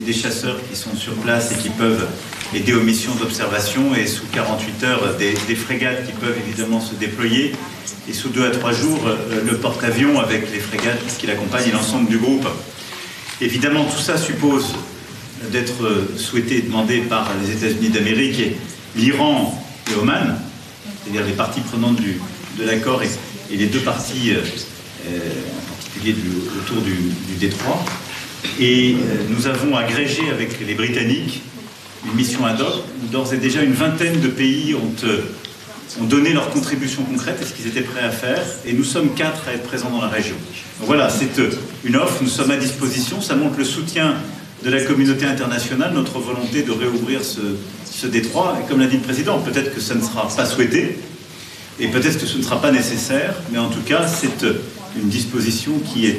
Des chasseurs qui sont sur place et qui peuvent aider aux missions d'observation, et sous 48 heures, des frégates qui peuvent évidemment se déployer, et sous 2 à 3 jours, le porte-avions avec les frégates qui l'accompagnent et l'ensemble du groupe. Évidemment, tout ça suppose d'être souhaité et demandé par les États-Unis d'Amérique, l'Iran et Oman, c'est-à-dire les parties prenantes de l'accord et les deux parties, en particulier autour du détroit. Et nous avons agrégé avec les Britanniques une mission ad hoc où d'ores et déjà une vingtaine de pays ont donné leur contribution concrète et ce qu'ils étaient prêts à faire. Et nous sommes 4 à être présents dans la région. Donc voilà, c'est une offre, nous sommes à disposition. Ça montre le soutien de la communauté internationale, notre volonté de réouvrir ce détroit. Et comme l'a dit le président, peut-être que ça ne sera pas souhaité et peut-être que ce ne sera pas nécessaire. Mais en tout cas, c'est une disposition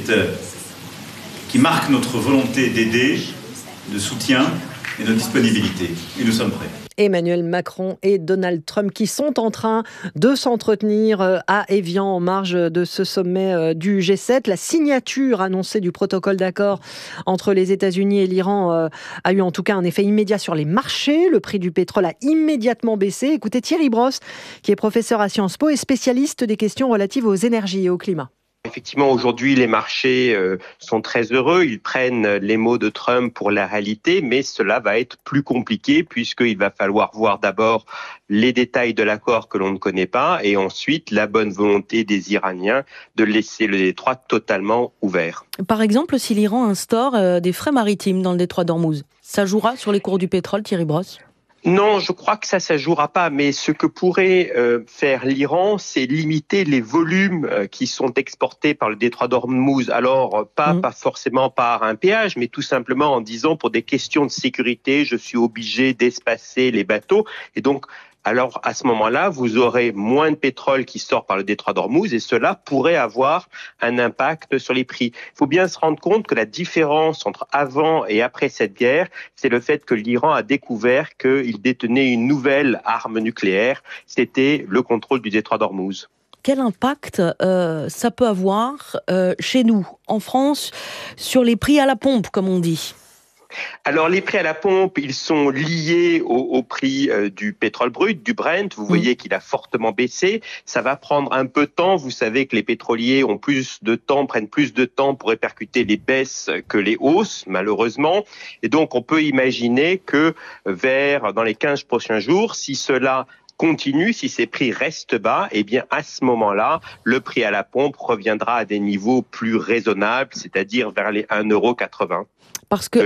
qui marque notre volonté d'aider, de soutien et notre disponibilité. Et nous sommes prêts. Emmanuel Macron et Donald Trump qui sont en train de s'entretenir à Évian en marge de ce sommet du G7. La signature annoncée du protocole d'accord entre les États-Unis et l'Iran a eu en tout cas un effet immédiat sur les marchés. Le prix du pétrole a immédiatement baissé. Écoutez Thierry Brosse, qui est professeur à Sciences Po et spécialiste des questions relatives aux énergies et au climat. Effectivement, aujourd'hui, les marchés sont très heureux. Ils prennent les mots de Trump pour la réalité, mais cela va être plus compliqué puisqu'il va falloir voir d'abord les détails de l'accord que l'on ne connaît pas et ensuite la bonne volonté des Iraniens de laisser le détroit totalement ouvert. Par exemple, si l'Iran instaure des frais maritimes dans le détroit d'Ormuz, ça jouera sur les cours du pétrole, Thierry Brosse ? Non, je crois que ça jouera pas. Mais ce que pourrait faire l'Iran, c'est limiter les volumes qui sont exportés par le détroit d'Ormuz. Alors, pas forcément par un péage, mais tout simplement en disant pour des questions de sécurité, je suis obligé d'espacer les bateaux. Et donc, alors à ce moment-là, vous aurez moins de pétrole qui sort par le détroit d'Ormuz et cela pourrait avoir un impact sur les prix. Il faut bien se rendre compte que la différence entre avant et après cette guerre, c'est le fait que l'Iran a découvert qu'il détenait une nouvelle arme nucléaire, c'était le contrôle du détroit d'Ormuz. Quel impact ça peut avoir chez nous, en France, sur les prix à la pompe, comme on dit ? Alors les prix à la pompe, ils sont liés au prix du pétrole brut, du Brent. Vous voyez qu'il a fortement baissé. Ça va prendre un peu de temps. Vous savez que les pétroliers ont prennent plus de temps pour répercuter les baisses que les hausses, malheureusement. Et donc on peut imaginer que dans les 15 prochains jours, si cela continue, si ces prix restent bas, eh bien à ce moment-là, le prix à la pompe reviendra à des niveaux plus raisonnables, c'est-à-dire vers les 1,80 €. Parce que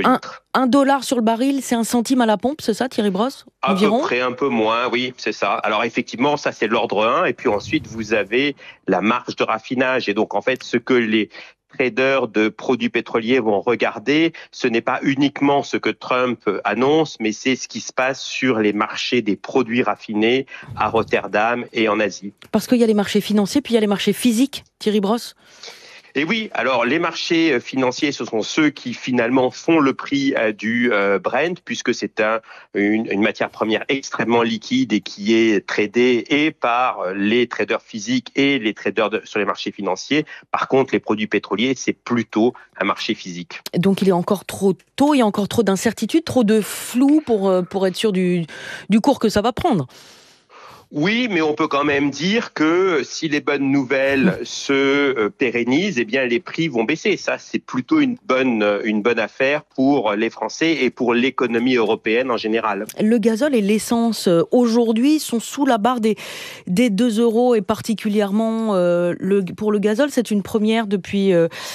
$1 sur le baril, c'est 1 centime à la pompe, c'est ça Thierry Brosse ? Environ ? À peu près, un peu moins, oui, c'est ça. Alors effectivement, ça c'est l'ordre 1, et puis ensuite vous avez la marge de raffinage. Et donc en fait, ce que les traders de produits pétroliers vont regarder, ce n'est pas uniquement ce que Trump annonce, mais c'est ce qui se passe sur les marchés des produits raffinés à Rotterdam et en Asie. Parce qu'il y a les marchés financiers, puis il y a les marchés physiques, Thierry Brosse ? Et oui, alors les marchés financiers, ce sont ceux qui finalement font le prix du Brent, puisque c'est une matière première extrêmement liquide et qui est tradée et par les traders physiques et les traders sur les marchés financiers. Par contre, les produits pétroliers, c'est plutôt un marché physique. Donc il est encore trop tôt, il y a encore trop d'incertitudes, trop de flou pour être sûr du cours que ça va prendre. Oui, mais on peut quand même dire que si les bonnes nouvelles se pérennisent, eh bien les prix vont baisser. Ça, c'est plutôt une bonne affaire pour les Français et pour l'économie européenne en général. Le gazole et l'essence aujourd'hui sont sous la barre des 2 € et particulièrement pour le gazole, c'est une première depuis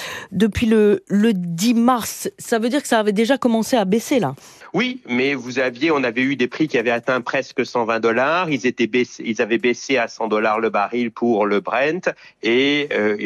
le 10 mars. Ça veut dire que ça avait déjà commencé à baisser là. Oui, mais on avait eu des prix qui avaient atteint presque $120. Ils avaient baissé à $100 le baril pour le Brent et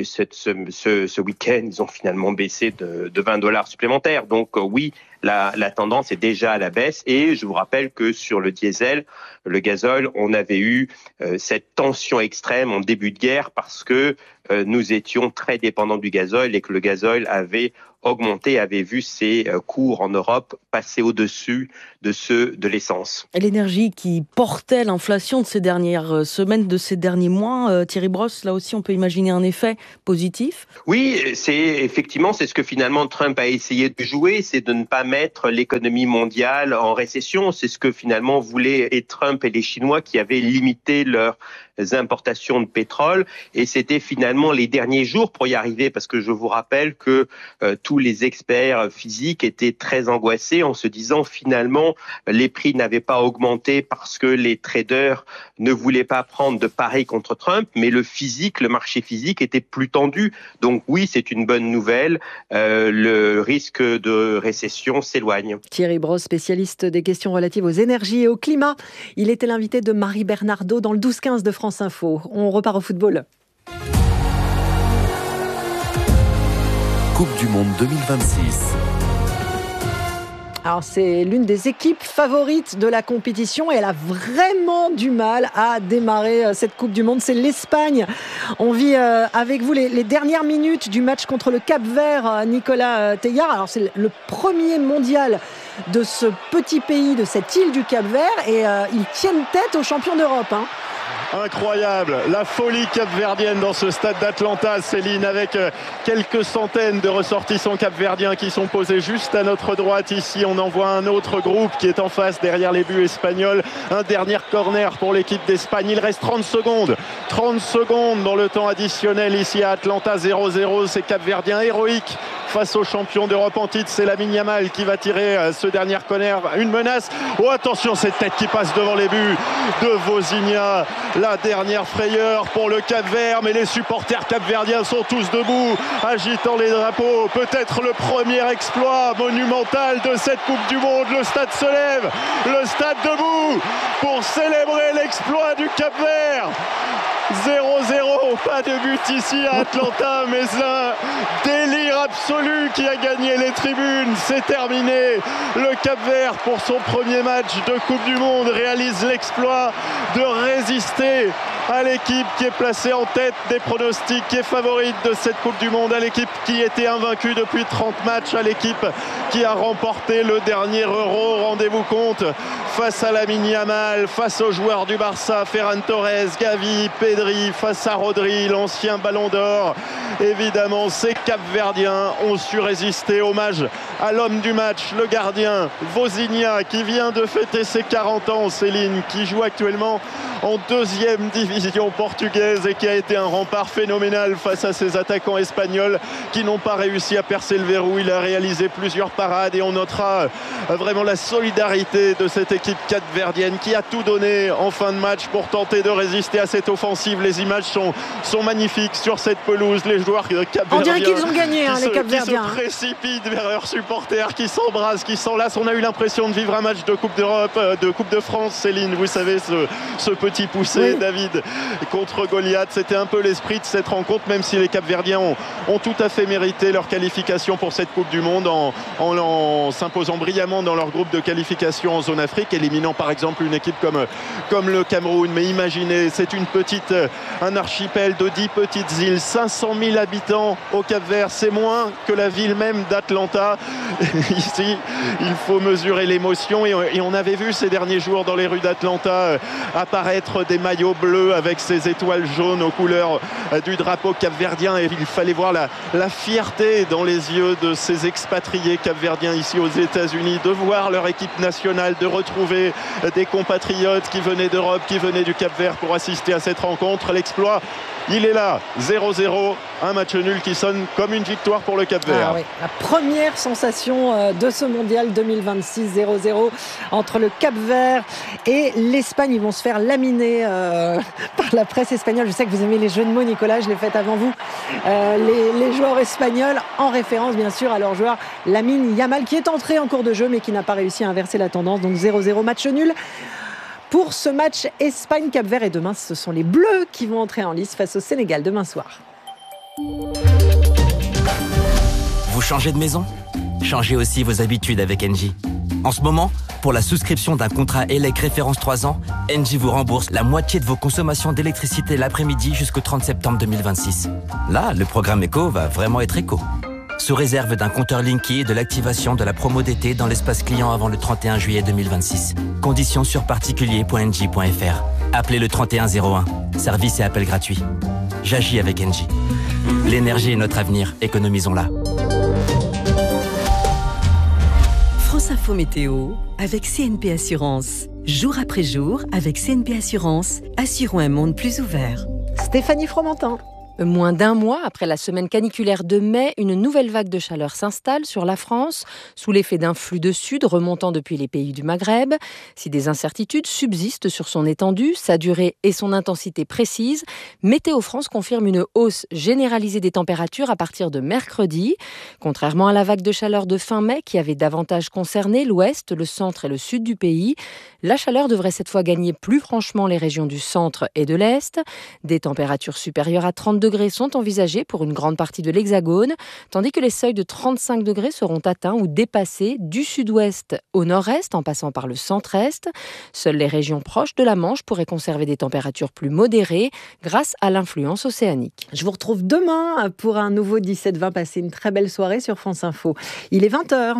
ce week-end, ils ont finalement baissé de $20 supplémentaires. Donc oui, la tendance est déjà à la baisse et je vous rappelle que sur le diesel, le gazole, on avait eu cette tension extrême en début de guerre parce que nous étions très dépendants du gazole et que le gazole avait augmenté, avait vu ses cours en Europe passer au-dessus de ceux de l'essence. Et l'énergie qui portait l'inflation de ces dernières semaines, de ces derniers mois, Thierry Brosse, là aussi on peut imaginer un effet positif? Oui, c'est ce que finalement Trump a essayé de jouer, c'est de ne pas mettre l'économie mondiale en récession. C'est ce que finalement voulaient et Trump et les Chinois qui avaient limité leurs importations de pétrole. Et c'était finalement les derniers jours pour y arriver, parce que je vous rappelle que tous les experts physiques étaient très angoissés en se disant finalement les prix n'avaient pas augmenté parce que les traders ne voulaient pas prendre de paris contre Trump, mais le marché physique était plus tendu. Donc oui, c'est une bonne nouvelle. Le risque de récession s'éloigne. Thierry Brosse, spécialiste des questions relatives aux énergies et au climat. Il était l'invité de Marie Bernardo dans le 12-15 de France Info. On repart au football. Coupe du Monde 2026. Alors c'est l'une des équipes favorites de la compétition et elle a vraiment du mal à démarrer cette Coupe du Monde. C'est l'Espagne. On vit avec vous les dernières minutes du match contre le Cap-Vert, Nicolas Teilhard. Alors c'est le premier mondial de ce petit pays, de cette île du Cap-Vert et ils tiennent tête aux champions d'Europe. Incroyable, la folie capverdienne dans ce stade d'Atlanta, Céline, avec quelques centaines de ressortissants capverdiens qui sont posés juste à notre droite ici. On en voit un autre groupe qui est en face derrière les buts espagnols. Un dernier corner pour l'équipe d'Espagne. Il reste 30 secondes. 30 secondes dans le temps additionnel ici à Atlanta, 0-0. C'est capverdien héroïque face aux champions d'Europe en titre. C'est Lamine Yamal qui va tirer ce dernier corner. Une menace. Oh attention, cette tête qui passe devant les buts de Vozinha. La dernière frayeur pour le Cap-Vert, mais les supporters capverdiens sont tous debout, agitant les drapeaux. Peut-être le premier exploit monumental de cette Coupe du Monde. Le stade se lève, le stade debout pour célébrer l'exploit du Cap-Vert. 0-0, pas de but ici à Atlanta, mais un délire absolu qui a gagné les tribunes. C'est terminé. Le Cap-Vert, pour son premier match de Coupe du Monde, réalise l'exploit de résister à l'équipe qui est placée en tête des pronostics, qui est favorite de cette Coupe du Monde, à l'équipe qui était invaincue depuis 30 matchs, à l'équipe qui a remporté le dernier Euro. Rendez-vous compte, face à Lamine Yamal, face aux joueurs du Barça, Ferran Torres, Gavi, Pedri, face à Rodri, l'ancien Ballon d'Or. Évidemment, ces Capverdiens ont su résister. Hommage à l'homme du match, le gardien Vozinha, qui vient de fêter ses 40 ans, Céline, qui joue actuellement en 2e division portugaise et qui a été un rempart phénoménal face à ses attaquants espagnols qui n'ont pas réussi à percer le verrou. Il a réalisé plusieurs parades et on notera vraiment la solidarité de cette équipe capverdienne qui a tout donné en fin de match pour tenter de résister à cette offensive. Les images sont magnifiques sur cette pelouse. Les joueurs capverdiens, on dirait qu'ils ont gagné, les Capverdiens, qui se précipitent vers leurs supporters, qui s'embrassent, qui s'enlacent. On a eu l'impression de vivre un match de Coupe d'Europe, de Coupe de France, Céline. Vous savez, ce petit poussé, oui. David contre Goliath, c'était un peu l'esprit de cette rencontre, même si les Capverdiens ont tout à fait mérité leur qualification pour cette Coupe du Monde en s'imposant brillamment dans leur groupe de qualification en zone Afrique, éliminant par exemple une équipe comme le Cameroun. Mais imaginez, c'est un archipel de 10 petites îles, 500 000 habitants au Cap-Vert, c'est moins que la ville même d'Atlanta. Ici, il faut mesurer l'émotion et on avait vu ces derniers jours dans les rues d'Atlanta apparaître des maillots bleus avec ces étoiles jaunes aux couleurs du drapeau capverdien, et il fallait voir la fierté dans les yeux de ces expatriés capverdiens ici aux États-Unis, de voir leur équipe nationale, de retrouver des compatriotes qui venaient d'Europe, qui venaient du Cap-Vert pour assister à cette rencontre. L'exploit, il est là, 0-0, un match nul qui sonne comme une victoire pour le Cap-Vert. Ah oui. La première sensation de ce mondial 2026, 0-0 entre le Cap-Vert et l'Espagne. Ils vont se faire laminer par la presse espagnole. Je sais que vous aimez les jeux de mots, Nicolas, je l'ai fait avant vous. Les joueurs espagnols, en référence bien sûr à leur joueur Lamine Yamal, qui est entré en cours de jeu mais qui n'a pas réussi à inverser la tendance. Donc 0-0, match nul pour ce match Espagne-Cap-Vert. Et demain, ce sont les Bleus qui vont entrer en lice face au Sénégal demain soir. Vous changez de maison ? Changez aussi vos habitudes avec Engie. En ce moment, pour la souscription d'un contrat ELEC référence 3 ans, Engie vous rembourse la moitié de vos consommations d'électricité l'après-midi jusqu'au 30 septembre 2026. Là, le programme éco va vraiment être éco. sous réserve d'un compteur Linky et de l'activation de la promo d'été dans l'espace client avant le 31 juillet 2026. Conditions sur particulier.engie.fr. Appelez le 3101. Service et appel gratuit. J'agis avec Engie. L'énergie est notre avenir, économisons-la. France Info Météo avec CNP Assurance. Jour après jour, avec CNP Assurance, assurons un monde plus ouvert. Stéphanie Fromentin. Moins d'un mois après la semaine caniculaire de mai, une nouvelle vague de chaleur s'installe sur la France, sous l'effet d'un flux de sud remontant depuis les pays du Maghreb. Si des incertitudes subsistent sur son étendue, sa durée et son intensité précise, Météo France confirme une hausse généralisée des températures à partir de mercredi. Contrairement à la vague de chaleur de fin mai qui avait davantage concerné l'ouest, le centre et le sud du pays, la chaleur devrait cette fois gagner plus franchement les régions du centre et de l'est. Des températures supérieures à 30 degrés sont envisagés pour une grande partie de l'Hexagone, tandis que les seuils de 35 degrés seront atteints ou dépassés du sud-ouest au nord-est en passant par le centre-est. Seules les régions proches de la Manche pourraient conserver des températures plus modérées grâce à l'influence océanique. Je vous retrouve demain pour un nouveau 17-20. Passez une très belle soirée sur France Info. Il est 20h.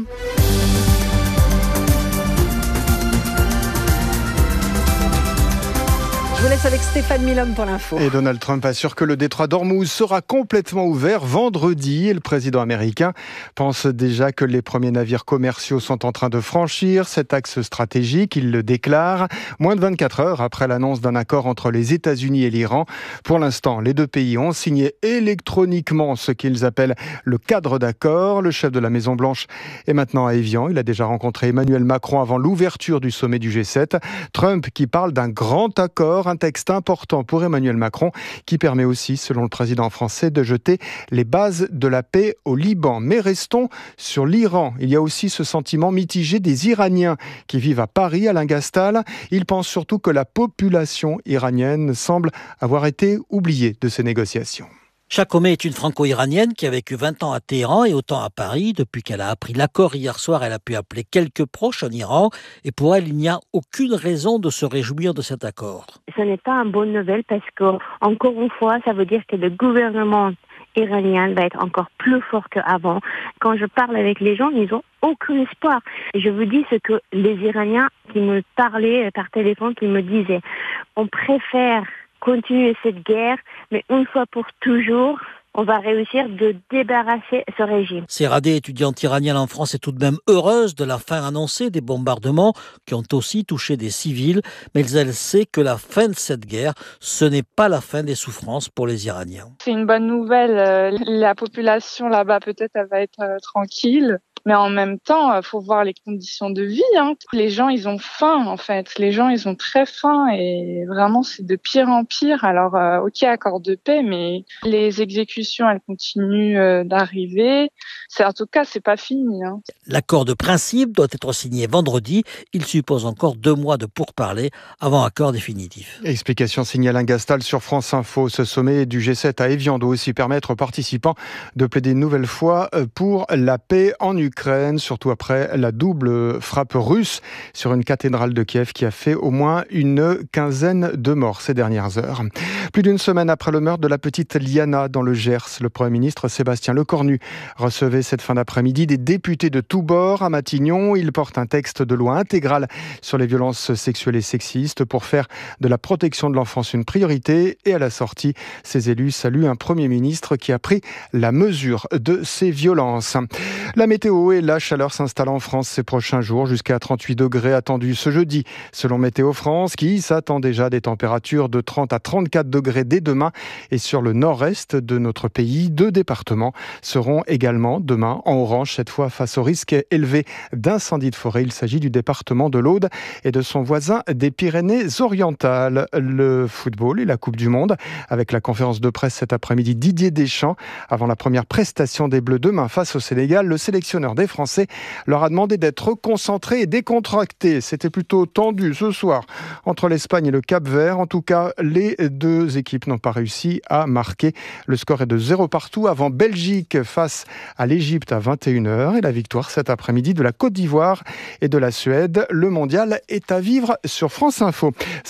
Je vous laisse avec Stéphane Milhomme pour l'info. Et Donald Trump assure que le détroit d'Ormuz sera complètement ouvert vendredi. Et le président américain pense déjà que les premiers navires commerciaux sont en train de franchir cet axe stratégique. Il le déclare moins de 24 heures après l'annonce d'un accord entre les États-Unis et l'Iran. Pour l'instant, les deux pays ont signé électroniquement ce qu'ils appellent le cadre d'accord. Le chef de la Maison-Blanche est maintenant à Évian. Il a déjà rencontré Emmanuel Macron avant l'ouverture du sommet du G7. Trump qui parle d'un grand accord, un texte important pour Emmanuel Macron qui permet aussi, selon le président français, de jeter les bases de la paix au Liban. Mais restons sur l'Iran. Il y a aussi ce sentiment mitigé des Iraniens qui vivent à Paris, Alain Gastal. Ils pensent surtout que la population iranienne semble avoir été oubliée de ces négociations. Chakome est une franco-iranienne qui a vécu 20 ans à Téhéran et autant à Paris. Depuis qu'elle a appris l'accord hier soir, elle a pu appeler quelques proches en Iran. Et pour elle, il n'y a aucune raison de se réjouir de cet accord. Ce n'est pas une bonne nouvelle parce que, encore une fois, ça veut dire que le gouvernement iranien va être encore plus fort qu'avant. Quand je parle avec les gens, ils n'ont aucun espoir. Et je vous dis ce que les Iraniens qui me parlaient par téléphone, qui me disaient, on préfère continuer cette guerre, mais une fois pour toujours, on va réussir de débarrasser ce régime. Séradé, étudiante iranienne en France, est tout de même heureuse de la fin annoncée des bombardements qui ont aussi touché des civils, mais elle sait que la fin de cette guerre, ce n'est pas la fin des souffrances pour les Iraniens. C'est une bonne nouvelle. La population là-bas, peut-être, elle va être tranquille. Mais en même temps, faut voir les conditions de vie. Les gens, ils ont faim, en fait. Les gens, ils ont très faim et vraiment, c'est de pire en pire. Alors, ok, accord de paix, mais les exécutions, elles continuent d'arriver. En tout cas, c'est pas fini. L'accord de principe doit être signé vendredi. Il suppose encore 2 mois de pourparlers avant accord définitif. Explication signée Alain Gastal sur France Info. Ce sommet du G7 à Évian doit aussi permettre aux participants de plaider une nouvelle fois pour la paix en Ukraine, surtout après la double frappe russe sur une cathédrale de Kiev qui a fait au moins une quinzaine de morts ces dernières heures. Plus d'une semaine après le meurtre de la petite Liana dans le Gers, le Premier ministre Sébastien Lecornu recevait cette fin d'après-midi des députés de tous bords à Matignon. Il porte un texte de loi intégral sur les violences sexuelles et sexistes pour faire de la protection de l'enfance une priorité. Et à la sortie, ces élus saluent un Premier ministre qui a pris la mesure de ces violences. La météo et la chaleur s'installent en France ces prochains jours, jusqu'à 38 degrés attendus ce jeudi, selon Météo France, qui s'attend déjà à des températures de 30 à 34 degrés dès demain. Et sur le nord-est de notre pays, 2 départements seront également demain en orange, cette fois face au risque élevé d'incendie de forêt. Il s'agit du département de l'Aude et de son voisin des Pyrénées-Orientales. Le football et la Coupe du Monde, avec la conférence de presse cet après-midi, Didier Deschamps, avant la première prestation des Bleus demain face au Sénégal. Le sélectionneur des Français leur a demandé d'être concentrés et décontractés. C'était plutôt tendu ce soir entre l'Espagne et le Cap-Vert. En tout cas, les 2 équipes n'ont pas réussi à marquer. Le score est de 0 partout avant Belgique face à l'Égypte à 21h et la victoire cet après-midi de la Côte d'Ivoire et de la Suède. Le mondial est à vivre sur France Info.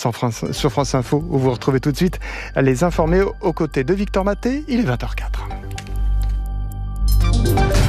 Sur France Info, où vous retrouvez tout de suite les informés aux côtés de Victor Maté. Il est 20h04.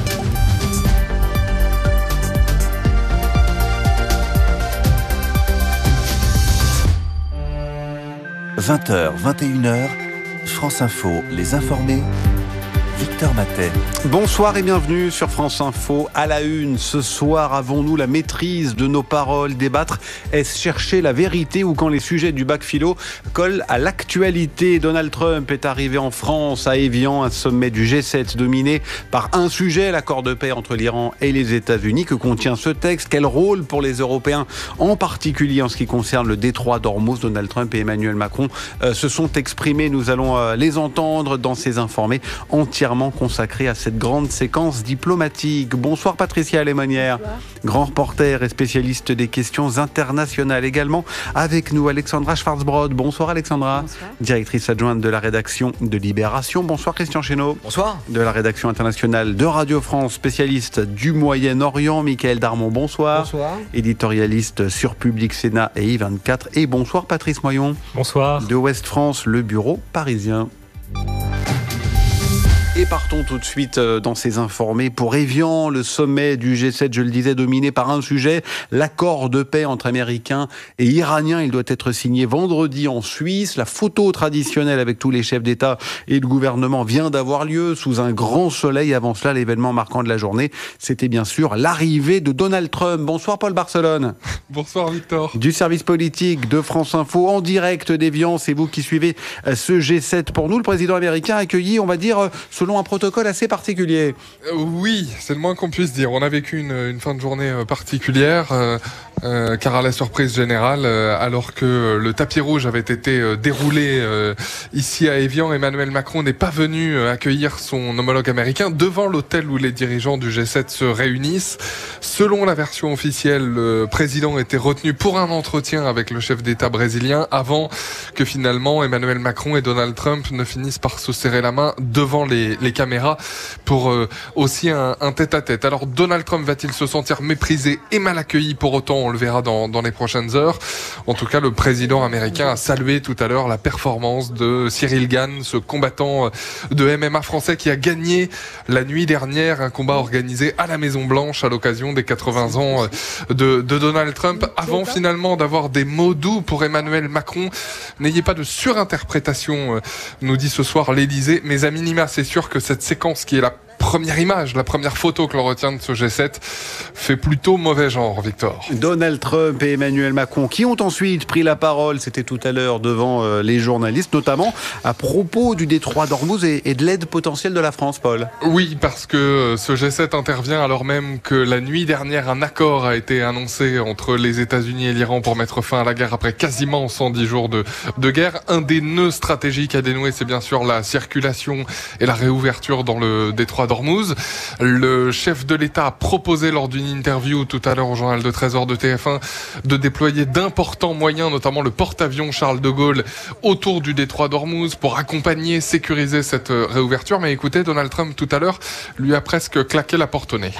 20h, 21h, France Info, les informés. Victor Matet. Bonsoir et bienvenue sur France Info. À la une, ce soir, avons-nous la maîtrise de nos paroles? Débattre, est-ce chercher la vérité ou quand les sujets du bac philo collent à l'actualité? Donald Trump est arrivé en France, à Évian, un sommet du G7 dominé par un sujet, l'accord de paix entre l'Iran et les États-Unis. Que contient ce texte? Quel rôle pour les Européens, en particulier en ce qui concerne le détroit d'Ormuz? Donald Trump et Emmanuel Macron se sont exprimés. Nous allons les entendre dans ces informés entièrement consacré à cette grande séquence diplomatique. Bonsoir Patricia Lémonière, grand reporter et spécialiste des questions internationales. Également avec nous Alexandra Schwarzbrod. Bonsoir Alexandra. Bonsoir. Directrice adjointe de la rédaction de Libération. Bonsoir Christian Chesneau. Bonsoir. De la rédaction internationale de Radio France, spécialiste du Moyen-Orient. Michael Darmon, bonsoir. Bonsoir. Éditorialiste sur Public Sénat et I24. Et bonsoir Patrice Moyon. Bonsoir. De Ouest France, le bureau parisien. Et partons tout de suite dans ces informés pour Évian, le sommet du G7, je le disais, dominé par un sujet, l'accord de paix entre Américains et Iraniens. Il doit être signé vendredi en Suisse. La photo traditionnelle avec tous les chefs d'État et de gouvernement vient d'avoir lieu sous un grand soleil. Avant cela, l'événement marquant de la journée, c'était bien sûr l'arrivée de Donald Trump. Bonsoir Paul Barcelone. Bonsoir Victor. Du service politique de France Info, en direct d'Évian. C'est vous qui suivez ce G7 pour nous. Le président américain a accueilli, on va dire, selon un protocole assez particulier. Oui, c'est le moins qu'on puisse dire. On a vécu une fin de journée particulière, car à la surprise générale, alors que le tapis rouge avait été déroulé ici à Évian, Emmanuel Macron n'est pas venu accueillir son homologue américain devant l'hôtel où les dirigeants du G7 se réunissent. Selon la version officielle, le président était retenu pour un entretien avec le chef d'État brésilien avant que finalement Emmanuel Macron et Donald Trump ne finissent par se serrer la main devant les caméras pour aussi un tête-à-tête. Alors Donald Trump va-t-il se sentir méprisé et mal accueilli pour autant? On le verra dans les prochaines heures. En tout cas, le président américain a salué tout à l'heure la performance de Cyril Gane, ce combattant de MMA français qui a gagné la nuit dernière un combat organisé à la Maison-Blanche à l'occasion des 80 ans de Donald Trump. Avant finalement d'avoir des mots doux pour Emmanuel Macron, n'ayez pas de surinterprétation, nous dit ce soir l'Élysée, mais à minima, c'est sûr que cette séquence qui est la première image, la première photo que l'on retient de ce G7 fait plutôt mauvais genre, Victor. Donald Trump et Emmanuel Macron qui ont ensuite pris la parole, c'était tout à l'heure devant les journalistes, notamment à propos du détroit d'Ormuz et de l'aide potentielle de la France, Paul. Oui, parce que ce G7 intervient alors même que la nuit dernière, un accord a été annoncé entre les États-Unis et l'Iran pour mettre fin à la guerre après quasiment 110 jours de guerre. Un des nœuds stratégiques à dénouer, c'est bien sûr la circulation et la réouverture dans le détroit d'Ormuz. Le chef de l'État a proposé lors d'une interview tout à l'heure au journal de 13h de TF1 de déployer d'importants moyens, notamment le porte-avions Charles de Gaulle autour du détroit d'Ormuz pour accompagner, sécuriser cette réouverture. Mais écoutez, Donald Trump tout à l'heure lui a presque claqué la porte au nez.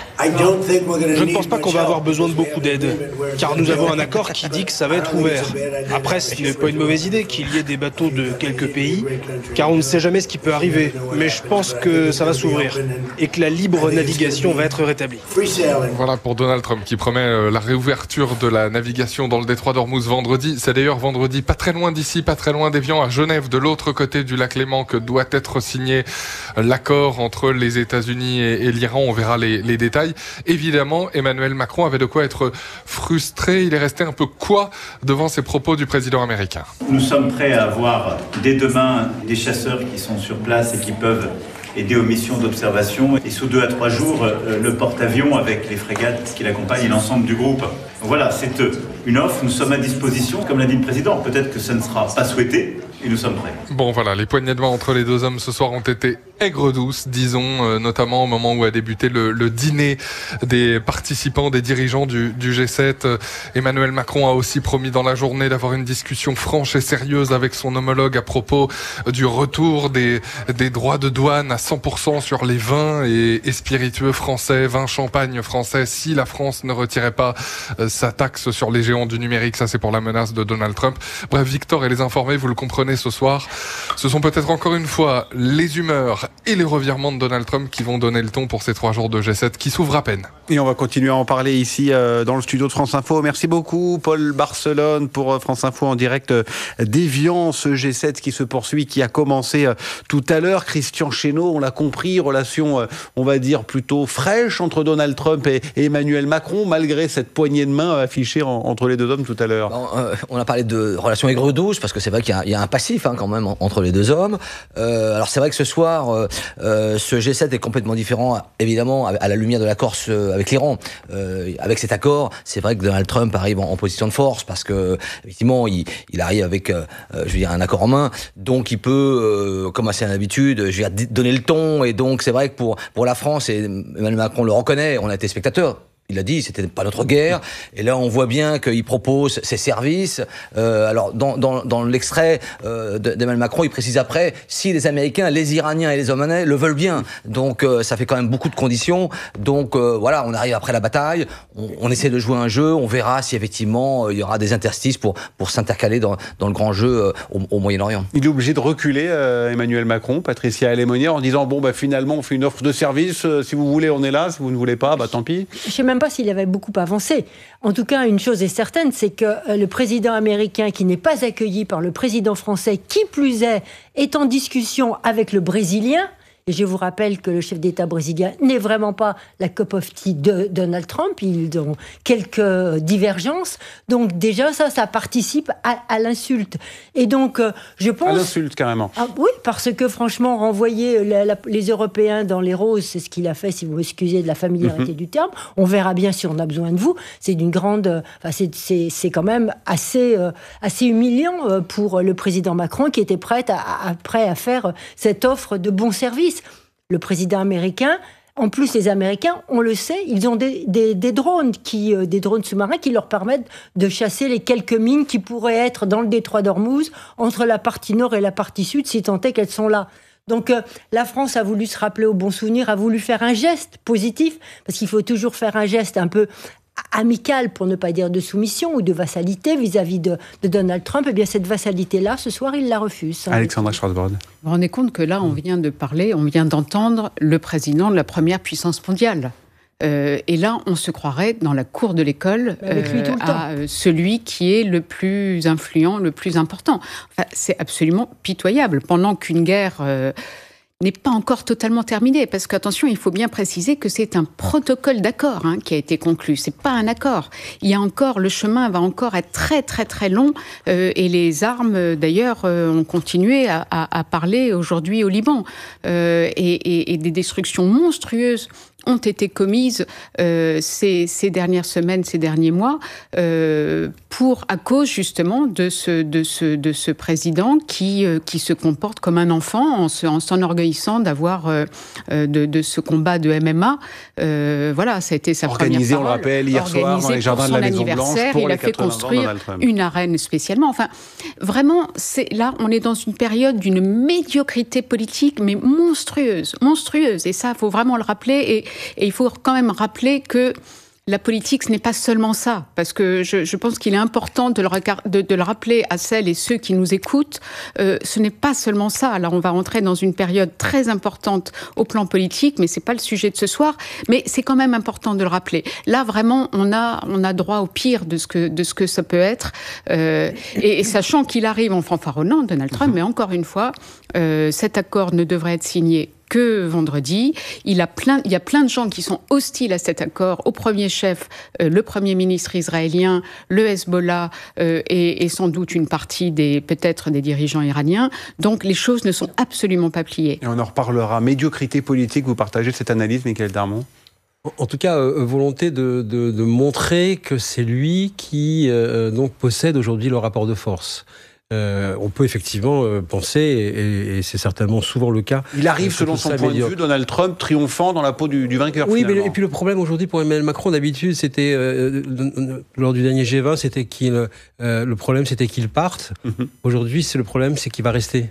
Je ne pense pas qu'on va avoir besoin de beaucoup d'aide, car nous avons un accord qui dit que ça va être ouvert. Après, ce n'est pas une mauvaise idée qu'il y ait des bateaux de quelques pays, car on ne sait jamais ce qui peut arriver. Mais je pense que ça va s'ouvrir et que la libre navigation va être rétablie. Voilà pour Donald Trump qui promet la réouverture de la navigation dans le détroit d'Ormuz vendredi. C'est d'ailleurs vendredi, pas très loin d'ici, pas très loin d'Évian, à Genève, de l'autre côté du lac Léman, que doit être signé l'accord entre les États-Unis et l'Iran. On verra les détails. Évidemment, Emmanuel Macron avait de quoi être frustré. Il est resté un peu quoi devant ces propos du président américain. Nous sommes prêts à avoir dès demain des chasseurs qui sont sur place et qui peuvent aider aux missions d'observation. Et sous 2 à 3 jours, le porte-avions avec les frégates qui l'accompagnent et l'ensemble du groupe. Voilà, c'est une offre, nous sommes à disposition. Comme l'a dit le président, peut-être que ça ne sera pas souhaité, et nous sommes prêts. Bon voilà, les poignées de main entre les deux hommes ce soir ont été aigre-douce, disons, notamment au moment où a débuté le dîner des participants, des dirigeants du G7. Emmanuel Macron a aussi promis dans la journée d'avoir une discussion franche et sérieuse avec son homologue à propos du retour des droits de douane à 100% sur les vins et spiritueux français, vins champagne français, si la France ne retirait pas sa taxe sur les géants du numérique. Ça, c'est pour la menace de Donald Trump. Bref, Victor et les informés, vous le comprenez, donné ce soir. Ce sont peut-être encore une fois les humeurs et les revirements de Donald Trump qui vont donner le ton pour ces 3 jours de G7 qui s'ouvrent à peine. Et on va continuer à en parler ici dans le studio de France Info. Merci beaucoup Paul Barcelone pour France Info en direct d'Évian, ce G7 qui se poursuit, qui a commencé tout à l'heure. Christian Chesneau, on l'a compris, relation on va dire plutôt fraîche entre Donald Trump et Emmanuel Macron, malgré cette poignée de main affichée entre les deux hommes tout à l'heure. On a parlé de relations aigre-douce, parce que c'est vrai qu'il y a un passif quand même entre les deux hommes. Alors c'est vrai que ce soir, ce G7 est complètement différent, évidemment, à la lumière de l'accord avec l'Iran. Avec cet accord, c'est vrai que Donald Trump arrive en position de force, parce que effectivement, il arrive avec, un accord en main, donc il peut, comme à son habitude, donner le ton. Et donc c'est vrai que pour la France, et Emmanuel Macron le reconnaît, on a été spectateurs. Il a dit, c'était pas notre guerre. Et là, on voit bien qu'il propose ses services. Alors, dans l'extrait d'Emmanuel Macron, il précise après, si les Américains, les Iraniens et les Omanais le veulent bien. Donc, ça fait quand même beaucoup de conditions. Donc, voilà, on arrive après la bataille. On essaie de jouer un jeu. On verra si effectivement, il y aura des interstices pour s'intercaler dans le grand jeu au Moyen-Orient. Il est obligé de reculer, Emmanuel Macron, Patricia Alémonière, en disant, finalement, on fait une offre de service. Si vous voulez, on est là. Si vous ne voulez pas, tant pis. Je sais même pas s'il avait beaucoup avancé. En tout cas, une chose est certaine, c'est que le président américain, qui n'est pas accueilli par le président français, qui plus est en discussion avec le Brésilien. Et je vous rappelle que le chef d'État brésilien n'est vraiment pas la cup of tea de Donald Trump. Ils ont quelques divergences. Donc déjà, ça participe à l'insulte. Et donc, je pense... À l'insulte, carrément. Oui, parce que franchement, renvoyer les Européens dans les roses, c'est ce qu'il a fait, si vous m'excusez de la familiarité du terme. On verra bien si on a besoin de vous. C'est d'une grande... c'est quand même assez humiliant pour le président Macron, qui était prêt à faire cette offre de bons services. Le président américain, en plus les Américains, on le sait, ils ont des drones des drones sous-marins qui leur permettent de chasser les quelques mines qui pourraient être dans le détroit d'Ormuz, entre la partie nord et la partie sud, si tant est qu'elles sont là. Donc la France a voulu se rappeler au bon souvenir, a voulu faire un geste positif, parce qu'il faut toujours faire un geste un peu amical, pour ne pas dire de soumission ou de vassalité vis-à-vis de Donald Trump. Et bien cette vassalité-là, ce soir, il la refuse. Alexandra Schwarzbord. Vous vous rendez compte que là, on vient d'entendre le président de la première puissance mondiale. Et là, on se croirait dans la cour de l'école à celui qui est le plus influent, le plus important. Enfin, c'est absolument pitoyable. Pendant qu'une guerre... n'est pas encore totalement terminé, parce qu'attention, il faut bien préciser que c'est un protocole d'accord qui a été conclu, c'est pas un accord. Le chemin va encore être très très très long, et les armes d'ailleurs ont continué à parler aujourd'hui au Liban, et des destructions monstrueuses ont été commises ces dernières semaines, ces derniers mois, à cause justement de ce président qui se comporte comme un enfant en s'enorgueillissant d'avoir de ce combat de MMA. Voilà, ça a été sa première parole. On le rappelle, hier soir dans les jardins de la Maison Blanche pour il a fait construire une arène spécialement. Enfin, vraiment, là, on est dans une période d'une médiocrité politique, mais monstrueuse. Et ça, il faut vraiment le rappeler. Et il faut quand même rappeler que la politique, ce n'est pas seulement ça, parce que je pense qu'il est important de le rappeler à celles et ceux qui nous écoutent. Ce n'est pas seulement ça. Alors, on va rentrer dans une période très importante au plan politique, mais c'est pas le sujet de ce soir. Mais c'est quand même important de le rappeler. Là, vraiment, on a droit au pire de ce que ça peut être. Et sachant qu'il arrive en fanfaronnant, Donald Trump, mais encore une fois, cet accord ne devrait être signé que vendredi. Il y a plein de gens qui sont hostiles à cet accord, au premier chef, le Premier ministre israélien, le Hezbollah et sans doute une partie peut-être des dirigeants iraniens. Donc les choses ne sont absolument pas pliées. Et on en reparlera. Médiocrité politique, vous partagez cette analyse, Michaël Darmon ? En tout cas, volonté de montrer que c'est lui qui donc possède aujourd'hui le rapport de force. On peut effectivement penser, et c'est certainement souvent le cas... Il arrive, selon son point de vue, Donald Trump, triomphant dans la peau du vainqueur, oui, finalement. Et puis le problème aujourd'hui pour Emmanuel Macron, d'habitude, c'était, lors du dernier G20, c'était le problème, c'était qu'il parte. Aujourd'hui, le problème, c'est qu'il va rester.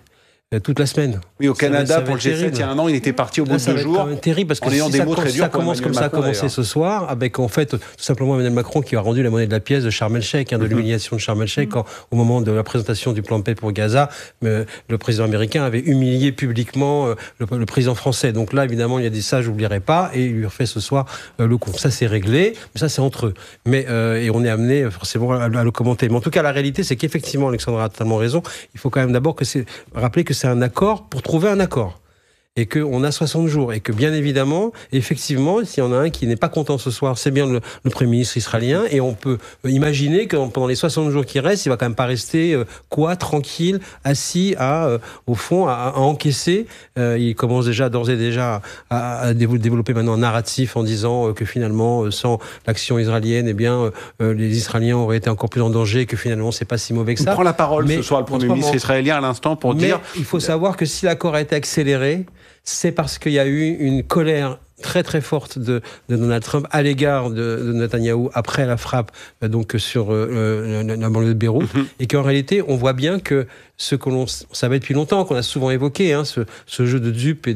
toute la semaine. Oui, au Canada, pour le G7, il y a un an, il était parti au bout de 2 jours. C'est terrible parce que si ça commence comme ça a commencé ce soir, avec en fait tout simplement Emmanuel Macron qui a rendu la monnaie de la pièce de Sharm el-Sheikh, de l'humiliation de Sharm el-Sheikh, quand au moment de la présentation du plan de paix pour Gaza, le président américain avait humilié publiquement le président français. Donc là, évidemment, il y a dit ça, j'oublierai pas, et il lui refait ce soir le coup. Ça, c'est réglé, mais ça, c'est entre eux. Mais et on est amené forcément à le commenter. Mais en tout cas, la réalité, c'est qu'effectivement, Alexandra a totalement raison. Il faut quand même d'abord rappeler que c'est un accord pour trouver un accord. Et qu'on a 60 jours. Et que, bien évidemment, effectivement, s'il y en a un qui n'est pas content ce soir, c'est bien le Premier ministre israélien. Et on peut imaginer que pendant les 60 jours qui restent, il va quand même pas rester, tranquille, assis, au fond, à encaisser. Il commence d'ores et déjà à développer maintenant un narratif en disant que finalement, sans l'action israélienne, eh bien, les Israéliens auraient été encore plus en danger, et que finalement, c'est pas si mauvais que ça. Il prend la parole ce soir, le Premier ministre israélien, à l'instant, pour dire... Il faut savoir que si l'accord a été accéléré, c'est parce qu'il y a eu une colère très très forte de Donald Trump à l'égard de Netanyahou après la frappe sur la banlieue de Beyrouth, et qu'en réalité on voit bien que ce que l'on savait depuis longtemps, qu'on a souvent évoqué, ce jeu de dupes et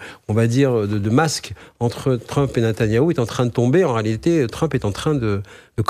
de masques entre Trump et Netanyahou est en train de tomber. En réalité, Trump est en train de